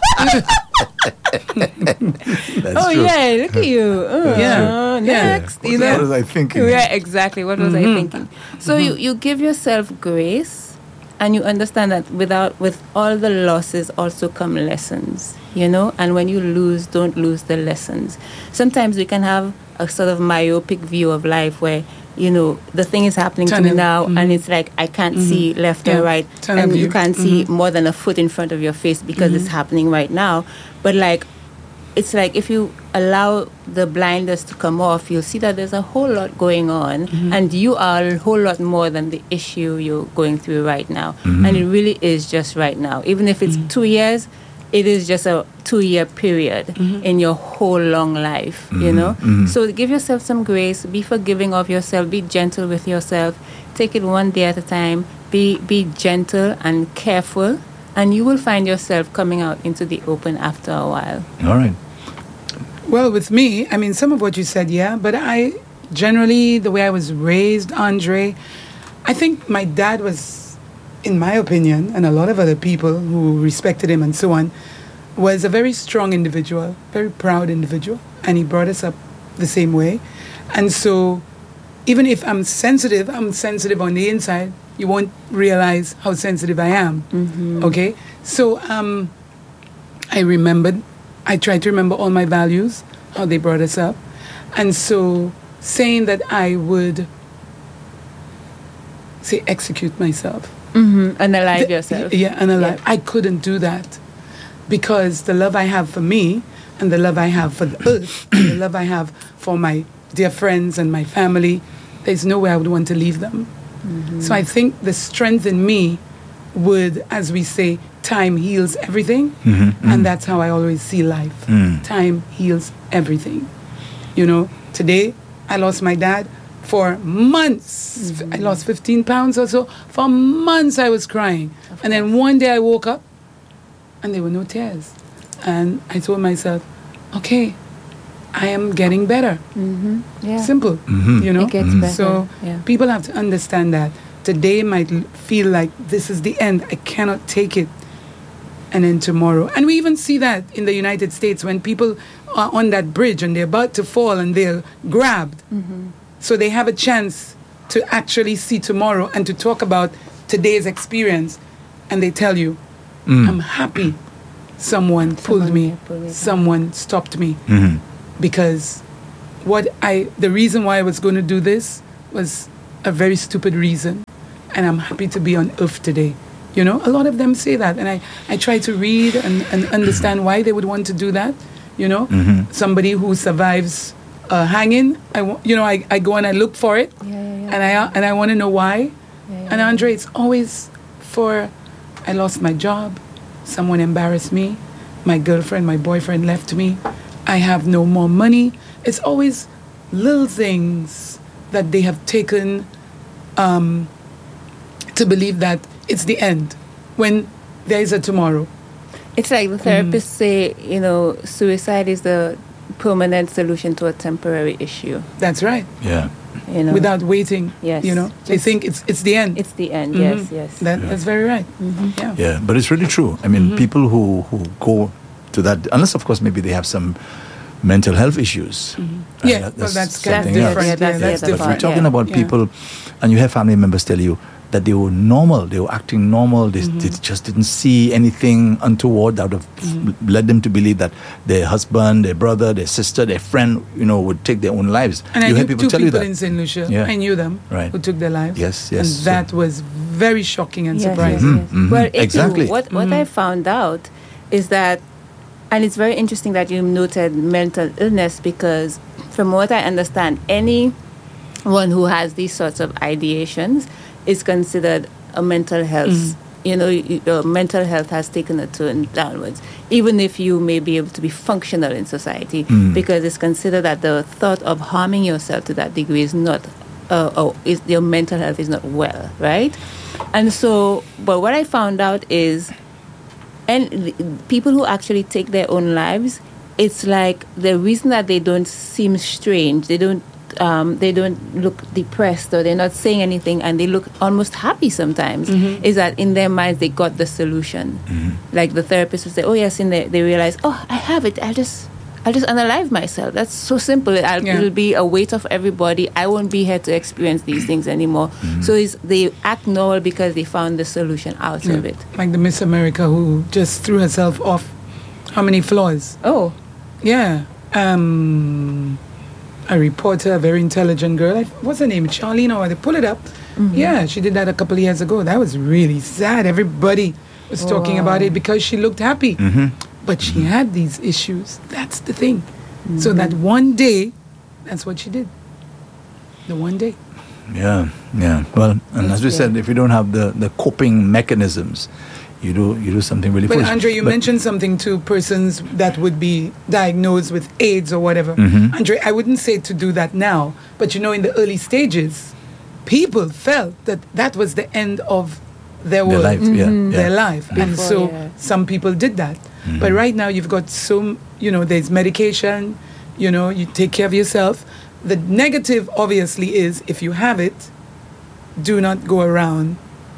Speaker 2: Oh,
Speaker 1: true.
Speaker 2: yeah, look at you. Next. You know?
Speaker 1: What was I thinking?
Speaker 2: Yeah, exactly. What was I thinking? So you give yourself grace, and you understand that with all the losses also come lessons, you know? And when you lose, don't lose the lessons. Sometimes we can have a sort of myopic view of life where, you know, the thing is happening to me now, and it's like I can't see left or right, and you can't see more than a foot in front of your face because it's happening right now. But like, it's like if you allow the blinders to come off, you'll see that there's a whole lot going on, and you are a whole lot more than the issue you're going through right now. And it really is just right now. Even if it's 2 years, it is just a 2-year period in your whole long life, you know? So give yourself some grace, be forgiving of yourself, be gentle with yourself, take it one day at a time, be gentle and careful, and you will find yourself coming out into the open after a while.
Speaker 1: All right.
Speaker 3: Well, with me, I mean, some of what you said, but I generally, the way I was raised, Andre, I think my dad was, in my opinion, and a lot of other people who respected him and so on, was a very strong individual, very proud individual, and he brought us up the same way. And so even if I'm sensitive on the inside, you won't realize how sensitive I am. Okay? So I tried to remember all my values, how they brought us up. And so saying that I would, say, execute myself.
Speaker 2: Unalive yourself.
Speaker 3: Yeah, unalive. I couldn't do that because the love I have for me and the love I have for the earth and the love I have for my dear friends and my family, there's no way I would want to leave them. So I think the strength in me would, as we say, time heals everything. And that's how I always see life. Time heals everything. You know, today I lost my dad. For months, I lost 15 pounds or so. For months, I was crying. And then one day I woke up, and there were no tears. And I told myself, okay, I am getting better. Simple, you know?
Speaker 2: It gets better.
Speaker 3: So people have to understand that. Today might feel like this is the end. I cannot take it. And then tomorrow. And we even see that in the United States when people are on that bridge and they're about to fall and they're grabbed. So they have a chance to actually see tomorrow and to talk about today's experience. And they tell you, I'm happy someone pulled me, someone stopped me. Because the reason why I was going to do this was a very stupid reason. And I'm happy to be on earth today. You know, a lot of them say that. And I try to read and understand why they would want to do that. You know, somebody who survives hanging, I go and I look for it, and I want to know why. And Andre, it's always I lost my job, someone embarrassed me, my girlfriend, my boyfriend left me, I have no more money. It's always little things that they have taken to believe that it's the end when there is a tomorrow.
Speaker 2: It's like the therapists say, you know, suicide is the permanent solution to a temporary issue.
Speaker 3: That's right.
Speaker 1: Yeah.
Speaker 2: You know,
Speaker 3: without waiting.
Speaker 2: Yes.
Speaker 3: You know, they think it's the end.
Speaker 2: It's the end. Yes.
Speaker 3: That's very right.
Speaker 1: Yeah, but it's really true. I mean, people who go to that, unless of course maybe they have some mental health issues.
Speaker 3: That's kind of
Speaker 1: something
Speaker 3: different.
Speaker 1: else.
Speaker 3: That's
Speaker 1: But
Speaker 3: different.
Speaker 1: we're talking about people, and you have family members tell you, that they were normal, they were acting normal, they just didn't see anything untoward that would have led them to believe that their husband, their brother, their sister, their friend, would take their own lives.
Speaker 3: And
Speaker 1: you
Speaker 3: I
Speaker 1: had
Speaker 3: knew
Speaker 1: people
Speaker 3: two
Speaker 1: tell you
Speaker 3: people
Speaker 1: that.
Speaker 3: in St. Lucia.
Speaker 1: Yeah.
Speaker 3: I knew them
Speaker 1: Right.
Speaker 3: who took their lives.
Speaker 1: Yes.
Speaker 3: And that was very shocking and
Speaker 2: Yes,
Speaker 3: surprising.
Speaker 2: yes, yes. Well,
Speaker 1: Exactly.
Speaker 2: what I found out is that, and it's very interesting that you noted mental illness, because from what I understand, anyone who has these sorts of ideations is considered a mental health. Your mental health has taken a turn downwards, even if you may be able to be functional in society, because it's considered that the thought of harming yourself to that degree is not, your mental health is not well, right? And so, but what I found out is, people who actually take their own lives, it's like the reason that they don't seem strange, they don't look depressed, or they're not saying anything, and they look almost happy sometimes, is that in their minds they got the solution. Like the therapist will say, oh yes, and they realize, oh, I have it, I'll just unalive myself. That's so simple. It'll be a weight off everybody. I won't be here to experience these things anymore. So they act normal because they found the solution out of it.
Speaker 3: Like the Miss America who just threw herself off how many floors?
Speaker 2: Oh.
Speaker 3: Yeah. A reporter, a very intelligent girl. What's her name? Charlene, or they pull it up. Yeah, she did that a couple of years ago. That was really sad. Everybody was talking about it because she looked happy. But she had these issues. That's the thing. So that one day, that's what she did. The one day.
Speaker 1: Yeah. Well, and as we said, if you don't have the coping mechanisms, you do something really
Speaker 3: But
Speaker 1: foolish.
Speaker 3: Andre, you mentioned something to persons that would be diagnosed with AIDS or whatever. Andre, I wouldn't say to do that now, but in the early stages, people felt that was the end of their world,
Speaker 1: life,
Speaker 3: their life. And so some people did that. But right now you've got there's medication, you take care of yourself. The negative obviously is if you have it, do not go around,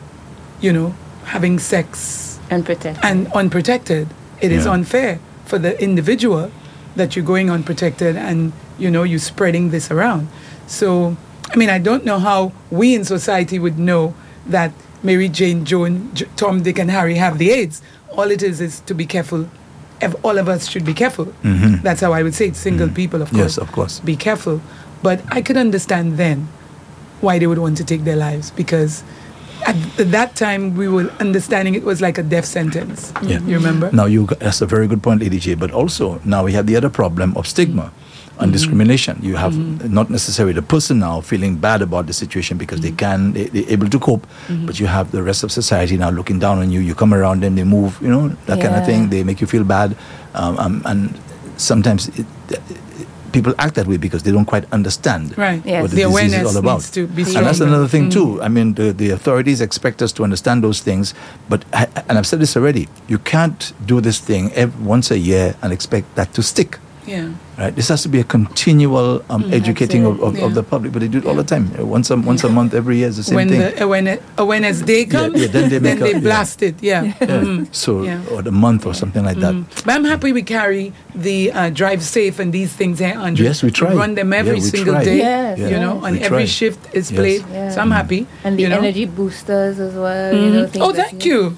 Speaker 3: having sex unprotected. It is unfair for the individual that you're going unprotected and you're spreading this around. So I don't know how we in society would know that Mary Jane, Joan, Tom, Dick and Harry have the AIDS. All it is to be careful. All of us should be careful. That's how I would say it. Single people, of course.
Speaker 1: Yes, of course.
Speaker 3: Be careful. But I could understand then why they would want to take their lives, because at that time we were understanding it was like a death sentence.
Speaker 1: Yeah.
Speaker 3: You remember?
Speaker 1: Now, that's a very good point, Lady J. But also, now we have the other problem of stigma and discrimination. You have not necessarily the person now feeling bad about the situation because they're able to cope, but you have the rest of society now looking down on you. You come around them, they move, that kind of thing. They make you feel bad. And sometimes people act that way because they don't quite understand
Speaker 3: Right.
Speaker 2: Yes.
Speaker 1: what the
Speaker 3: The
Speaker 1: disease
Speaker 3: awareness
Speaker 1: is all about.
Speaker 3: needs to be
Speaker 1: And that's
Speaker 3: stronger.
Speaker 1: another thing too. The authorities expect us to understand those things, but and I've said this already. You can't do this thing once a year and expect that to stick.
Speaker 3: Yeah.
Speaker 1: Right? This has to be a continual educating of
Speaker 2: Absolutely.
Speaker 1: the public, but they do it all the time. Once a month, every year is the same
Speaker 3: When
Speaker 1: thing.
Speaker 3: the awareness day comes,
Speaker 1: then they make
Speaker 3: they blast it. Yeah.
Speaker 1: So,
Speaker 3: Yeah.
Speaker 1: or the month or something like that.
Speaker 3: But I'm happy we carry the Drive Safe and these things here, Andre.
Speaker 1: Yes, we try.
Speaker 3: run them every
Speaker 1: Yeah, we
Speaker 3: single
Speaker 1: try.
Speaker 3: day.
Speaker 2: Yes,
Speaker 3: You
Speaker 2: yes.
Speaker 3: know,
Speaker 1: We
Speaker 3: on
Speaker 1: try.
Speaker 3: every shift is
Speaker 1: Yes.
Speaker 3: played.
Speaker 2: Yeah.
Speaker 3: So I'm happy.
Speaker 2: And the
Speaker 3: you know.
Speaker 2: energy boosters as well. Things
Speaker 3: Oh,
Speaker 2: that
Speaker 3: thank you.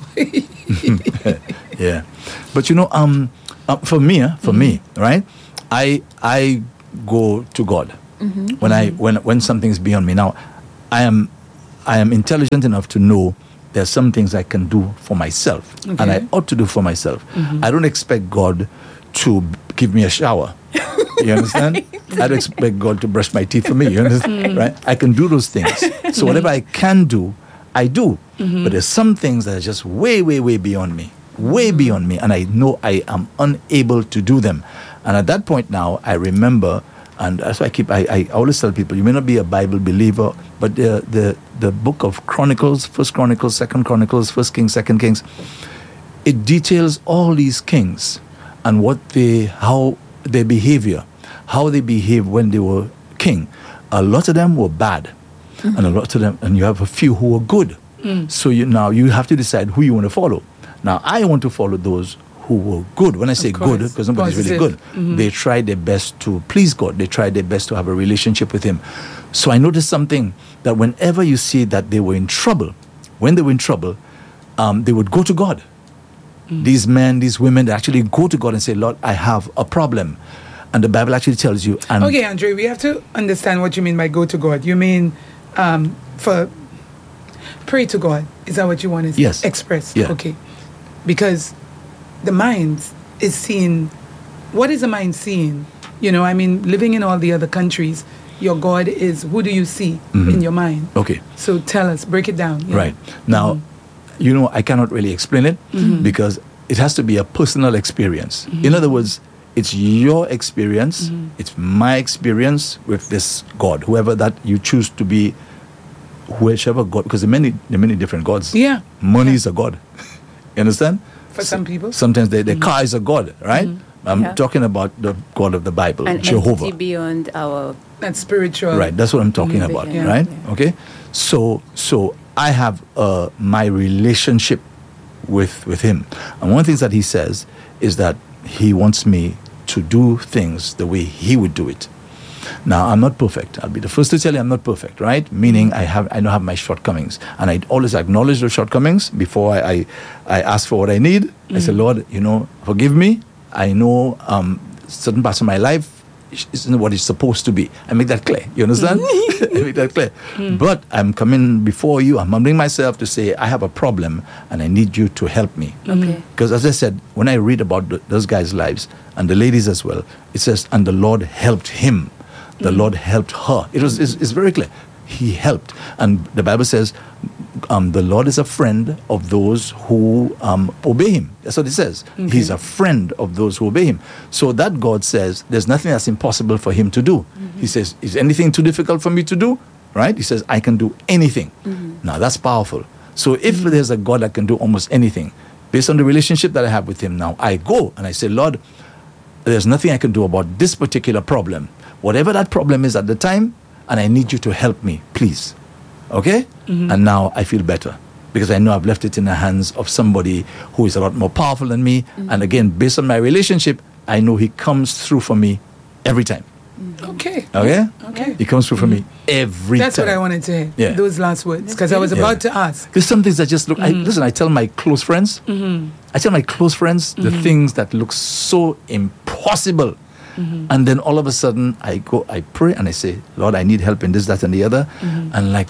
Speaker 1: Yeah, but for me, right? I go to God when something's beyond me. Now, I am intelligent enough to know there's some things I can do for myself, and I ought to do for myself. I don't expect God to give me a shower. You understand? I don't expect God to brush my teeth for me. You understand? Right? I can do those things. So whatever I can do, I do. But there's some things that are just way, way, way beyond me. Way beyond me. And I know I am unable to do them. And at that point now, I remember, and that's why I always tell people, you may not be a Bible believer, but the book of Chronicles, 1 Chronicles, 2 Chronicles, 1 Kings, 2 Kings, it details all these kings and how their behavior, how they behaved when they were king. A lot of them were bad, and a lot of them, and you have a few who were good. So you have to decide who you want to follow. Now, I want to follow those who were good. When I say good,
Speaker 3: course.
Speaker 1: because nobody's really good, they tried their best to please God. They tried their best to have a relationship with Him. So I noticed something, that whenever you see that they were in trouble, when they were in trouble, they would go to God. These men, these women, they actually go to God and say, Lord, I have a problem. And the Bible actually tells you. And
Speaker 3: Okay, Andre, we have to understand what you mean by go to God. You mean for pray to God. Is that what you want to
Speaker 1: Yes.
Speaker 3: express?
Speaker 1: Yeah.
Speaker 3: Okay. Because the mind is seeing. What is the mind seeing? You know, I mean, living in all the other countries, your God is, who do you see in your mind?
Speaker 1: Okay.
Speaker 3: So tell us, break it down. you know.
Speaker 1: Right. Now, I cannot really explain it because it has to be a personal experience. In other words, it's your experience, it's my experience with this God, whoever that you choose to be, whichever God, because there are many different gods.
Speaker 3: Yeah.
Speaker 1: Money is a God. You understand?
Speaker 3: For some people.
Speaker 1: Sometimes the car is a God, right? I'm
Speaker 2: Yeah.
Speaker 1: talking about the God of the Bible,
Speaker 2: An
Speaker 1: Jehovah.
Speaker 2: entity beyond our.
Speaker 3: That's spiritual.
Speaker 1: Right, that's what I'm talking about,
Speaker 2: Yeah.
Speaker 1: right?
Speaker 2: Yeah.
Speaker 1: Okay, so I have my relationship with him, and one of the things that he says is that he wants me to do things the way he would do it. Now, I'm not perfect. I'll be the first to tell you I'm not perfect, right? Meaning I don't have my shortcomings, and I always acknowledge those shortcomings before I ask for what I need. I say, Lord, forgive me. I know certain parts of my life isn't what it's supposed to be. I make that clear. You understand? I make that clear. But I'm coming before you. I'm humbling myself to say I have a problem and I need you to help me.
Speaker 2: Okay.
Speaker 1: Because as I said, when I read about those guys' lives and the ladies as well, it says, and the Lord helped him. The Lord helped her. It's very clear. He helped. And the Bible says, the Lord is a friend of those who obey him. That's what it says.
Speaker 3: Okay.
Speaker 1: He's a friend of those who obey him. So that God says, there's nothing that's impossible for him to do. He says, is anything too difficult for me to do? Right? He says, I can do anything. Now, that's powerful. So if there's a God that can do almost anything, based on the relationship that I have with him now, I go and I say, Lord, there's nothing I can do about this particular problem. Whatever that problem is at the time, and I need you to help me, please. Okay? And now I feel better because I know I've left it in the hands of somebody who is a lot more powerful than me. And again, based on my relationship, I know he comes through for me every time.
Speaker 3: Okay.
Speaker 1: Okay?
Speaker 3: Okay.
Speaker 1: He comes through for me every
Speaker 3: That's
Speaker 1: time.
Speaker 3: what I wanted to hear.
Speaker 1: Yeah.
Speaker 3: Those last words. Because I was
Speaker 1: Yeah.
Speaker 3: about to ask.
Speaker 1: There's some things that just look. Listen, I tell my close friends. I tell my close friends the things that look so impossible, and then all of a sudden I go, I pray, and I say, Lord, I need help in this, that, and the other, and like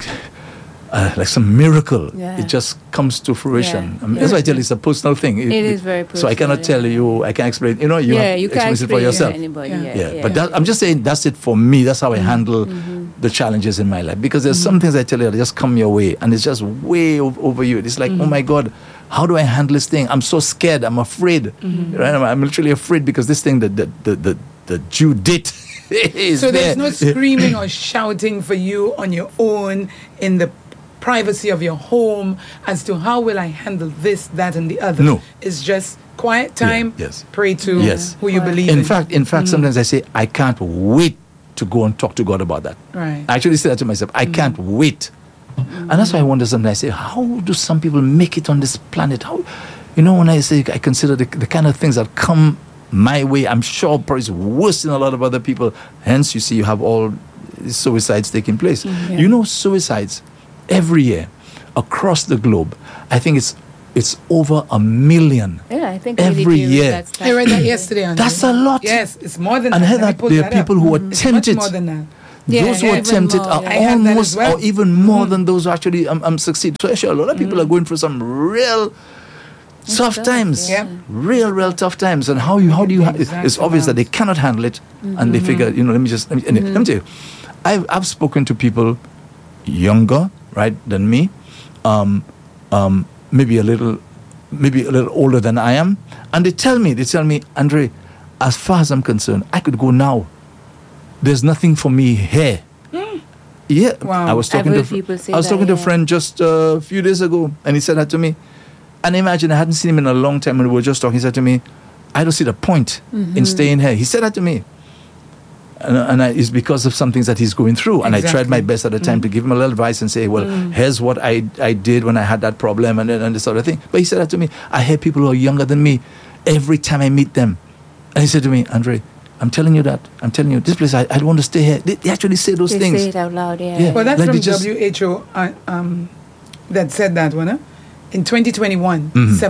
Speaker 1: some miracle,
Speaker 2: Yeah.
Speaker 1: it just comes to fruition.
Speaker 2: Yeah.
Speaker 1: I mean, that's why I tell you it's a personal thing.
Speaker 2: It is very
Speaker 1: So I cannot
Speaker 2: personal,
Speaker 1: tell you. I can't explain. You
Speaker 2: You
Speaker 1: have
Speaker 2: you
Speaker 1: to
Speaker 2: can't
Speaker 1: experience it for
Speaker 2: explain it to
Speaker 1: yourself.
Speaker 2: anybody.
Speaker 3: Yeah.
Speaker 2: Yeah.
Speaker 1: But I'm just saying that's it for me. That's how I handle the challenges in my life. Because there's some things I tell you that just come your way and it's just way over you. It's like, oh my God, how do I handle this thing? I'm so scared. I'm afraid. Right? I'm literally afraid because this thing that the Jew did is
Speaker 3: So there's
Speaker 1: there.
Speaker 3: no screaming or shouting for you on your own in the privacy of your home as to how will I handle this, that, and the other.
Speaker 1: No.
Speaker 3: It's just quiet time.
Speaker 1: Yeah, yes.
Speaker 3: Pray to
Speaker 1: Yes.
Speaker 3: who you believe in.
Speaker 1: In fact, sometimes I say, I can't wait to go and talk to God about that.
Speaker 3: Right.
Speaker 1: I actually say that to myself. I can't wait. And that's why I wonder sometimes, I say, how do some people make it on this planet? How, when I say I consider the kind of things that come my way, I'm sure probably it's worse than a lot of other people. Hence, you see, you have all these suicides taking place. Suicides every year across the globe, I think it's over 1 million.
Speaker 2: Yeah, I think
Speaker 1: every
Speaker 2: we did
Speaker 1: year.
Speaker 2: that stat.
Speaker 3: I read that yesterday. Andrew.
Speaker 1: That's a lot.
Speaker 3: Yes, it's more than
Speaker 1: And
Speaker 3: that.
Speaker 1: I heard
Speaker 3: Let me
Speaker 1: that
Speaker 3: pull
Speaker 1: there are
Speaker 3: that up.
Speaker 1: people who are
Speaker 3: It's
Speaker 1: tempted.
Speaker 3: much more than that.
Speaker 2: Yeah,
Speaker 1: Those who are
Speaker 2: even
Speaker 1: tempted
Speaker 2: more,
Speaker 1: are
Speaker 2: yeah.
Speaker 3: I had that
Speaker 1: almost
Speaker 3: as well.
Speaker 1: or even more than those who actually succeed. So actually, a lot of people are going through some real tough
Speaker 2: tough,
Speaker 1: times.
Speaker 3: yeah.
Speaker 1: Real tough times. And how do you
Speaker 3: Exact
Speaker 1: it's obvious that
Speaker 3: amount.
Speaker 1: they cannot handle it and they figure, let me tell you, I've spoken to people younger, right, than me, maybe a little older than I am, and they tell me, Andre, as far as I'm concerned, I could go now. There's nothing for me here. Yeah,
Speaker 3: Wow.
Speaker 1: I was
Speaker 2: I've
Speaker 1: talking
Speaker 2: heard
Speaker 1: to
Speaker 2: people say
Speaker 1: I was
Speaker 2: that,
Speaker 1: talking to a
Speaker 2: yeah.
Speaker 1: friend just a few days ago, and he said that to me. And imagine, I hadn't seen him in a long time, and we were just talking. He said to me, "I don't see the point in staying here." He said that to me, and it's because of some things that he's going through. And I tried my
Speaker 3: Exactly.
Speaker 1: best at the time to give him a little advice and say, "Well, here's what I did when I had that problem, and this sort of thing." But he said that to me. I hear people who are younger than me every time I meet them, and he said to me, "Andre, I'm telling you that. I'm telling you, this place, I don't want to stay here." They actually say those
Speaker 2: They
Speaker 1: things.
Speaker 2: say it out loud, yeah.
Speaker 1: Yeah.
Speaker 3: Well, that's
Speaker 1: Like
Speaker 3: from
Speaker 1: they just-
Speaker 3: WHO that said that one. Huh? In 2021,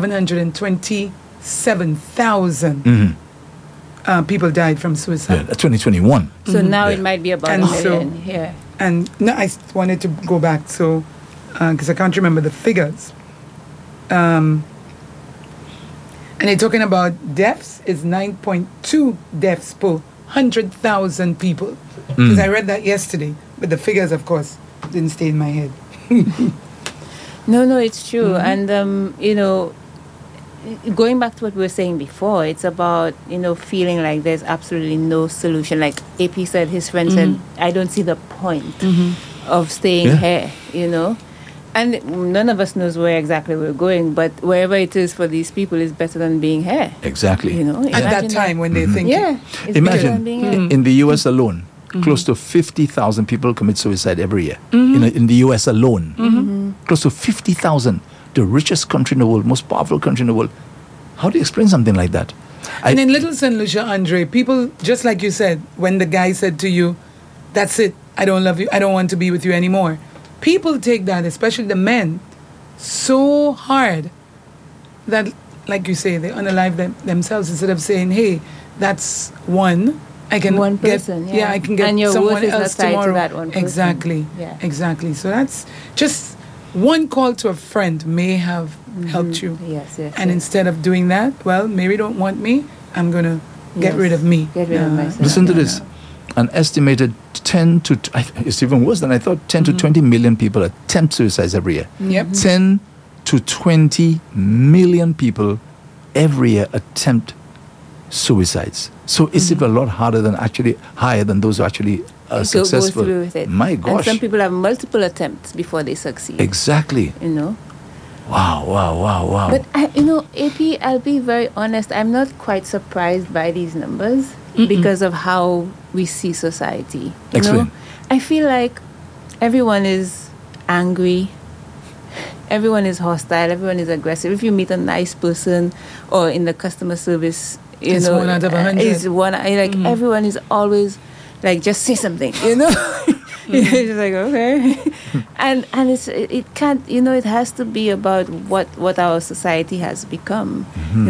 Speaker 3: 727,000 people died from suicide.
Speaker 1: 2021.
Speaker 2: So now it might be about
Speaker 3: And
Speaker 2: a
Speaker 3: so-
Speaker 2: million. Yeah.
Speaker 3: And no, I wanted to go back because I can't remember the figures. And they're talking about deaths is 9.2 deaths per 100,000 people. Because I read that yesterday, but the figures, of course, didn't stay in my head.
Speaker 2: No, it's true. And, going back to what we were saying before, it's about, feeling like there's absolutely no solution. Like AP said, his friend said, I don't see the point of staying
Speaker 1: Yeah.
Speaker 2: here, And none of us knows where exactly we're going, but wherever it is for these people is better than being here.
Speaker 1: Exactly.
Speaker 3: At that
Speaker 2: Imagine
Speaker 3: time when they think,
Speaker 2: Yeah. It's better than being here.
Speaker 1: Imagine in the U.S. alone, close to 50,000 people commit suicide every year. In the U.S. alone, close to 50,000. The richest country in the world, most powerful country in the world. How do you explain something like that?
Speaker 3: and in Little St. Lucia, Andre, people, just like you said, when the guy said to you, that's it, I don't love you, I don't want to be with you anymore. People take that, especially the men, so hard that, like you say, they unalive themselves instead of saying, hey, that's one. I can
Speaker 2: One
Speaker 3: get,
Speaker 2: person, yeah.
Speaker 3: I can get
Speaker 2: And your
Speaker 3: someone
Speaker 2: worth is not
Speaker 3: else
Speaker 2: tied to
Speaker 3: tomorrow.
Speaker 2: that one person.
Speaker 3: Exactly.
Speaker 2: Yeah.
Speaker 3: Exactly. So that's just one call to a friend may have helped you.
Speaker 2: Yes, yes.
Speaker 3: And
Speaker 2: yes.
Speaker 3: instead of doing that, well, Mary don't want me, I'm going to get
Speaker 2: Yes.
Speaker 3: rid of me.
Speaker 2: Get rid of myself.
Speaker 1: Listen to
Speaker 2: Yeah.
Speaker 1: this. An estimated 10 to, it's even worse than I thought, 10 to 20 million people attempt suicides every year.
Speaker 3: Yep.
Speaker 1: 10 to 20 million people every year attempt suicides. So is it a lot harder than actually, higher than those who actually are
Speaker 2: Go
Speaker 1: successful?
Speaker 2: through with it.
Speaker 1: My
Speaker 2: And
Speaker 1: gosh.
Speaker 2: some people have multiple attempts before they succeed.
Speaker 1: Exactly. Wow.
Speaker 2: But AP, I'll be very honest. I'm not quite surprised by these numbers because of how we see society. You
Speaker 1: Explain.
Speaker 2: know? I feel like everyone is angry. Everyone is hostile. Everyone is aggressive. If you meet a nice person or in the customer service,
Speaker 3: It's 1 out of 100.
Speaker 2: It's one. Like everyone is always like, just say something. It's just like, okay. and it can't, it has to be about what our society has become,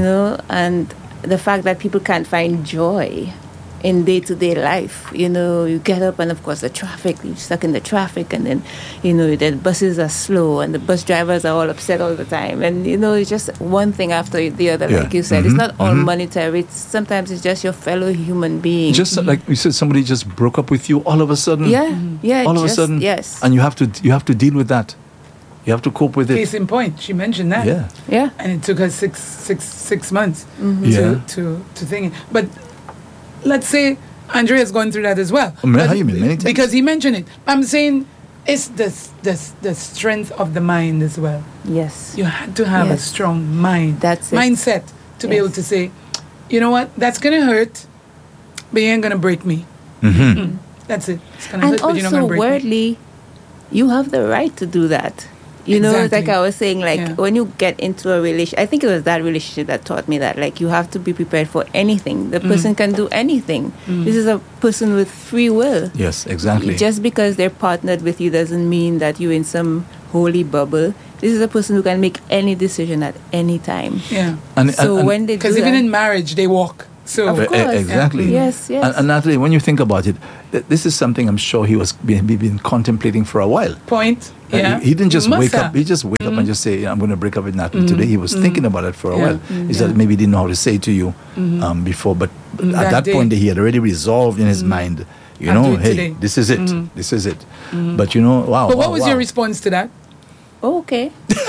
Speaker 2: and the fact that people can't find joy in day-to-day life. You get up and, of course, the traffic, you're stuck in the traffic, and then, the buses are slow and the bus drivers are all upset all the time. And, it's just one thing after the other,
Speaker 1: Yeah.
Speaker 2: like you said. It's not all monetary. Sometimes it's just your fellow human being.
Speaker 1: Just like you said, somebody just broke up with you all of a sudden.
Speaker 2: Yeah.
Speaker 1: All of a
Speaker 2: just-
Speaker 1: sudden.
Speaker 2: Yes.
Speaker 1: And you have to deal with that. You have to cope with it.
Speaker 3: Case in point, she mentioned that.
Speaker 1: Yeah.
Speaker 2: Yeah.
Speaker 3: And it took her six months
Speaker 1: Yeah.
Speaker 3: to think it. But let's say Andrea's gone through that as well.
Speaker 1: Many
Speaker 3: But-
Speaker 1: times.
Speaker 3: Because he mentioned it. I'm saying it's the strength of the mind as well.
Speaker 2: Yes.
Speaker 3: You had to have a
Speaker 2: Yes.
Speaker 3: strong mind.
Speaker 2: That's it.
Speaker 3: Mindset to be
Speaker 2: Yes.
Speaker 3: able to say, you know what, that's going to hurt, but you ain't going to break me. That's it. It's going to
Speaker 2: And
Speaker 3: hurt, but you're not
Speaker 2: also,
Speaker 3: going to break me.
Speaker 2: weirdly, you have the right to do that. It's
Speaker 3: Exactly.
Speaker 2: like I was saying, like
Speaker 3: Yeah.
Speaker 2: when you get into a relationship, I think it was that relationship that taught me that, like, you have to be prepared for anything. The person can do anything. This is a person with free will.
Speaker 1: Yes, exactly.
Speaker 2: Just because they're partnered with you doesn't mean that you're in some holy bubble. This is a person who can make any decision at any time.
Speaker 3: Yeah.
Speaker 2: So when they do
Speaker 3: Because even
Speaker 2: that,
Speaker 3: in marriage, they walk. So
Speaker 2: Of course.
Speaker 1: Exactly.
Speaker 2: Yes, yes.
Speaker 1: And Natalie, when you think about it, this is something I'm sure he was been contemplating for a while.
Speaker 3: point. Yeah.
Speaker 1: He didn't just
Speaker 3: Must
Speaker 1: wake
Speaker 3: have.
Speaker 1: up. He just wake up and just say, "I'm going to break up with Natalie today." He was thinking about it for a while. He said maybe he didn't know how to say it to you before, but at
Speaker 3: That
Speaker 1: that
Speaker 3: day.
Speaker 1: point he had already resolved in his mind.
Speaker 3: I'll do it
Speaker 1: Hey,
Speaker 3: today.
Speaker 1: this is it. This is it. But wow.
Speaker 3: But what
Speaker 1: wow,
Speaker 3: was
Speaker 1: wow.
Speaker 3: your response to that?
Speaker 2: oh, okay.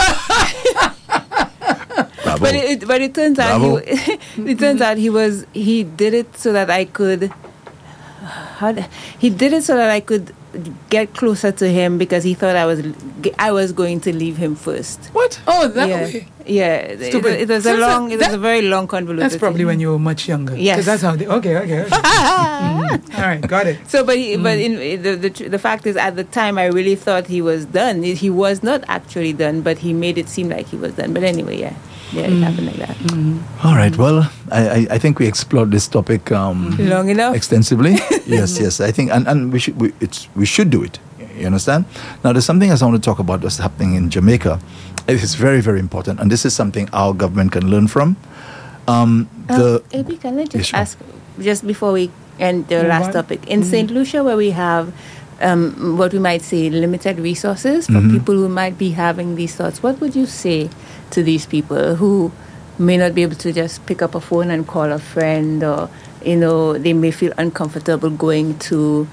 Speaker 1: Bravo.
Speaker 2: But it turns out
Speaker 1: Bravo.
Speaker 2: he did it so that I could. He did it so that I could get closer to him because he thought I was going to leave him first.
Speaker 1: What?
Speaker 3: Oh, that
Speaker 2: yeah,
Speaker 3: way.
Speaker 2: yeah.
Speaker 3: Stupid.
Speaker 2: It was
Speaker 3: So
Speaker 2: a long. It was
Speaker 3: that-
Speaker 2: a very long convoluted.
Speaker 3: That's probably when you were much younger.
Speaker 2: Yes.
Speaker 3: 'Cause that's how they. Okay. All right, got it.
Speaker 2: So, but the fact is, at the time, I really thought he was done. He was not actually done, but he made it seem like he was done. But anyway, yeah, it happened like that.
Speaker 1: All right. Well, I think we explored this topic
Speaker 2: Long enough.
Speaker 1: extensively. Yes. I think, and we should do it. You understand? Now, there's something else I want to talk about that's happening in Jamaica. It is very, very important, and this is something our government can learn from.
Speaker 2: AB, can I just
Speaker 1: Yes, sure.
Speaker 2: ask, just before we end the
Speaker 3: Move
Speaker 2: last
Speaker 3: on.
Speaker 2: topic, in St. Lucia, where we have what we might say limited resources for people who might be having these thoughts, what would you say to these people who may not be able to just pick up a phone and call a friend, or they may feel uncomfortable going to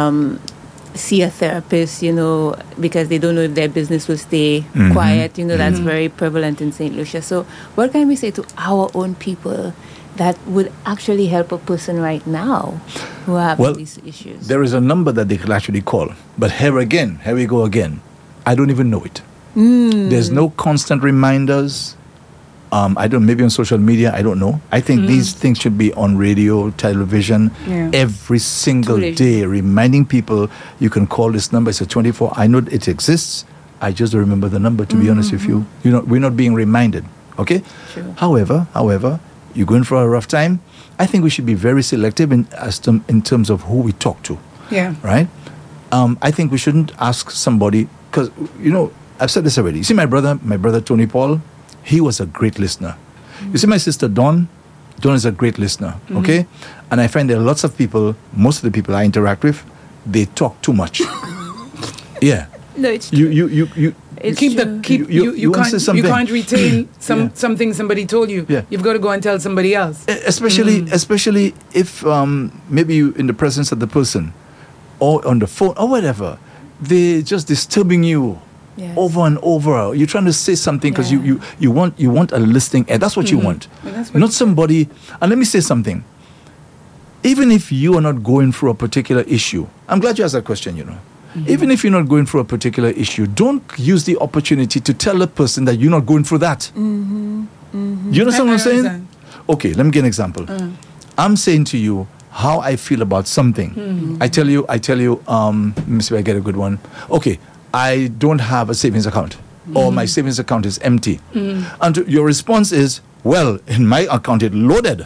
Speaker 2: see a therapist, because they don't know if their business will stay quiet. That's very prevalent in St. Lucia. So what can we say to our own people that would actually help a person right now who have these issues?
Speaker 1: There is a number that they could actually call. But here we go again. I don't even know it. There's no constant reminders. Maybe on social media, I don't know. I think these things should be on radio, television, every single day, reminding people you can call this number. It's a 24. I know it exists. I just don't remember the number, to be honest with you. We're not being reminded. Okay?
Speaker 2: Sure.
Speaker 1: However, you're going for a rough time. I think we should be very selective in terms of who we talk to.
Speaker 3: Yeah.
Speaker 1: Right? I think we shouldn't ask somebody, because, I've said this already. You see my brother Tony Paul, he was a great listener. You see my sister Dawn is a great listener, okay? And I find there are lots of people, most of the people I interact with, they talk too much. Yeah.
Speaker 2: No, it's true.
Speaker 1: You
Speaker 2: It's
Speaker 3: Keep
Speaker 2: true.
Speaker 3: the
Speaker 1: You
Speaker 3: you
Speaker 1: want to say
Speaker 3: can't
Speaker 1: something.
Speaker 3: you can't retain
Speaker 1: Yeah.
Speaker 3: something somebody told you.
Speaker 1: Yeah.
Speaker 3: You've got to go and tell somebody else.
Speaker 1: especially if maybe you in the presence of the person or on the phone or whatever, they're just disturbing you.
Speaker 2: Yes.
Speaker 1: Over and over, you're trying to say something because
Speaker 2: Yeah.
Speaker 1: you want a listening ear. That's what you want,
Speaker 3: And that's what
Speaker 1: not somebody. And let me say something. Even if you are not going through a particular issue, I'm glad you asked that question. Even if you're not going through a particular issue, don't use the opportunity to tell a person that you're not going through that. You understand what I'm saying?
Speaker 3: understand.
Speaker 1: Okay, let me give an example. I'm saying to you how I feel about something. I tell you, let me see if I get a good one. Okay, I don't have a savings account, or my savings account is empty. And your response is, well, in my account it's loaded.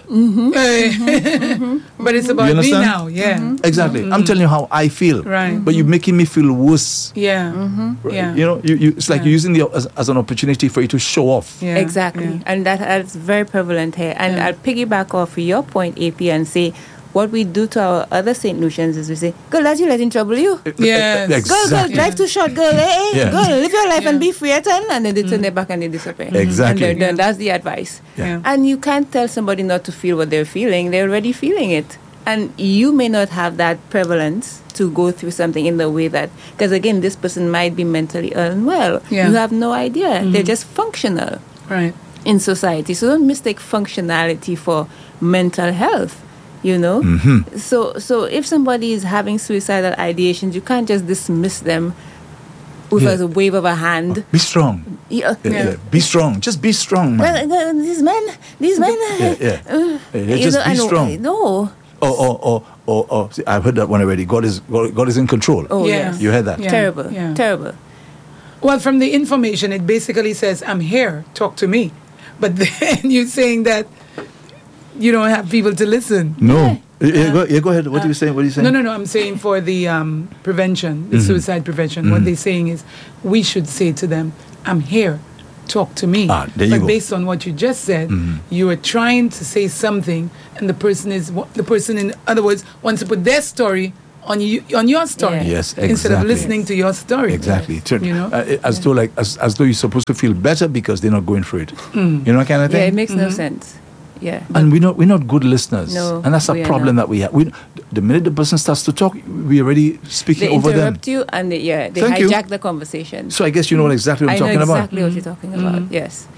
Speaker 3: But it's about
Speaker 1: You
Speaker 3: me
Speaker 1: understand?
Speaker 3: now. Yeah.
Speaker 1: Exactly. I'm telling you how I feel.
Speaker 3: Right.
Speaker 1: But you're making me feel worse.
Speaker 3: Yeah.
Speaker 1: Right?
Speaker 3: Yeah.
Speaker 1: It's like you're using it as an opportunity for you to show off.
Speaker 3: Yeah.
Speaker 2: Exactly.
Speaker 3: Yeah.
Speaker 2: And that's very prevalent here. And
Speaker 3: Yeah.
Speaker 2: I'll piggyback off your point, AP, and say what we do to our other St. Lucians is we say, girl, that's you letting trouble you.
Speaker 3: Yes.
Speaker 2: Girl,
Speaker 1: Exactly.
Speaker 2: drive too short, girl. Eh?
Speaker 1: Yeah.
Speaker 2: Girl, live your life
Speaker 3: Yeah.
Speaker 2: and be free at all. And then they turn their back and they disappear.
Speaker 1: Exactly.
Speaker 2: And then that's the advice.
Speaker 3: Yeah.
Speaker 2: And you can't tell somebody not to feel what they're feeling. They're already feeling it. And you may not have that prevalence to go through something in the way that, because again, this person might be mentally unwell.
Speaker 3: Yeah.
Speaker 2: You have no idea. They're just functional
Speaker 3: Right.
Speaker 2: in society. So don't mistake functionality for mental health. So if somebody is having suicidal ideations, you can't just dismiss them with
Speaker 1: Yeah.
Speaker 2: a wave of a hand.
Speaker 1: Be strong.
Speaker 2: Yeah.
Speaker 3: Yeah.
Speaker 1: Be strong. Just be strong, man.
Speaker 2: Well, these men.
Speaker 1: Just be strong.
Speaker 2: No.
Speaker 1: Oh, see, I've heard that one already. God is in control.
Speaker 2: Oh,
Speaker 3: Yeah.
Speaker 2: yes.
Speaker 1: You heard that?
Speaker 3: Yeah.
Speaker 2: Terrible.
Speaker 3: Yeah.
Speaker 2: Terrible.
Speaker 3: Well, from the information, it basically says, I'm here, talk to me. But then you're saying that you don't have people to listen.
Speaker 1: No. Go ahead. What are you saying?
Speaker 3: No. I'm saying for the prevention, the suicide prevention, what they're saying is we should say to them, I'm here, talk to me.
Speaker 1: There you
Speaker 3: But
Speaker 1: go.
Speaker 3: based on what you just said, you are trying to say something, and the person, in other words, wants to put their story on your story.
Speaker 2: Yeah.
Speaker 1: Yes,
Speaker 3: Instead of
Speaker 1: exactly.
Speaker 3: listening to your story.
Speaker 1: Exactly.
Speaker 3: You know?
Speaker 1: As though you're supposed to feel better because they're not going through it. You know, kind of
Speaker 2: Yeah,
Speaker 1: thing.
Speaker 2: it makes no sense. Yeah.
Speaker 1: And we're not good listeners.
Speaker 2: No,
Speaker 1: and that's a
Speaker 2: we are
Speaker 1: problem
Speaker 2: not.
Speaker 1: that we have. The minute the person starts to talk, we're already speaking
Speaker 2: They
Speaker 1: over them.
Speaker 2: interrupt you and they
Speaker 1: Thank you.
Speaker 2: hijack the conversation.
Speaker 1: So I guess you know exactly what
Speaker 2: I
Speaker 1: I'm
Speaker 2: know
Speaker 1: talking about.
Speaker 2: exactly what you're talking about. Yes.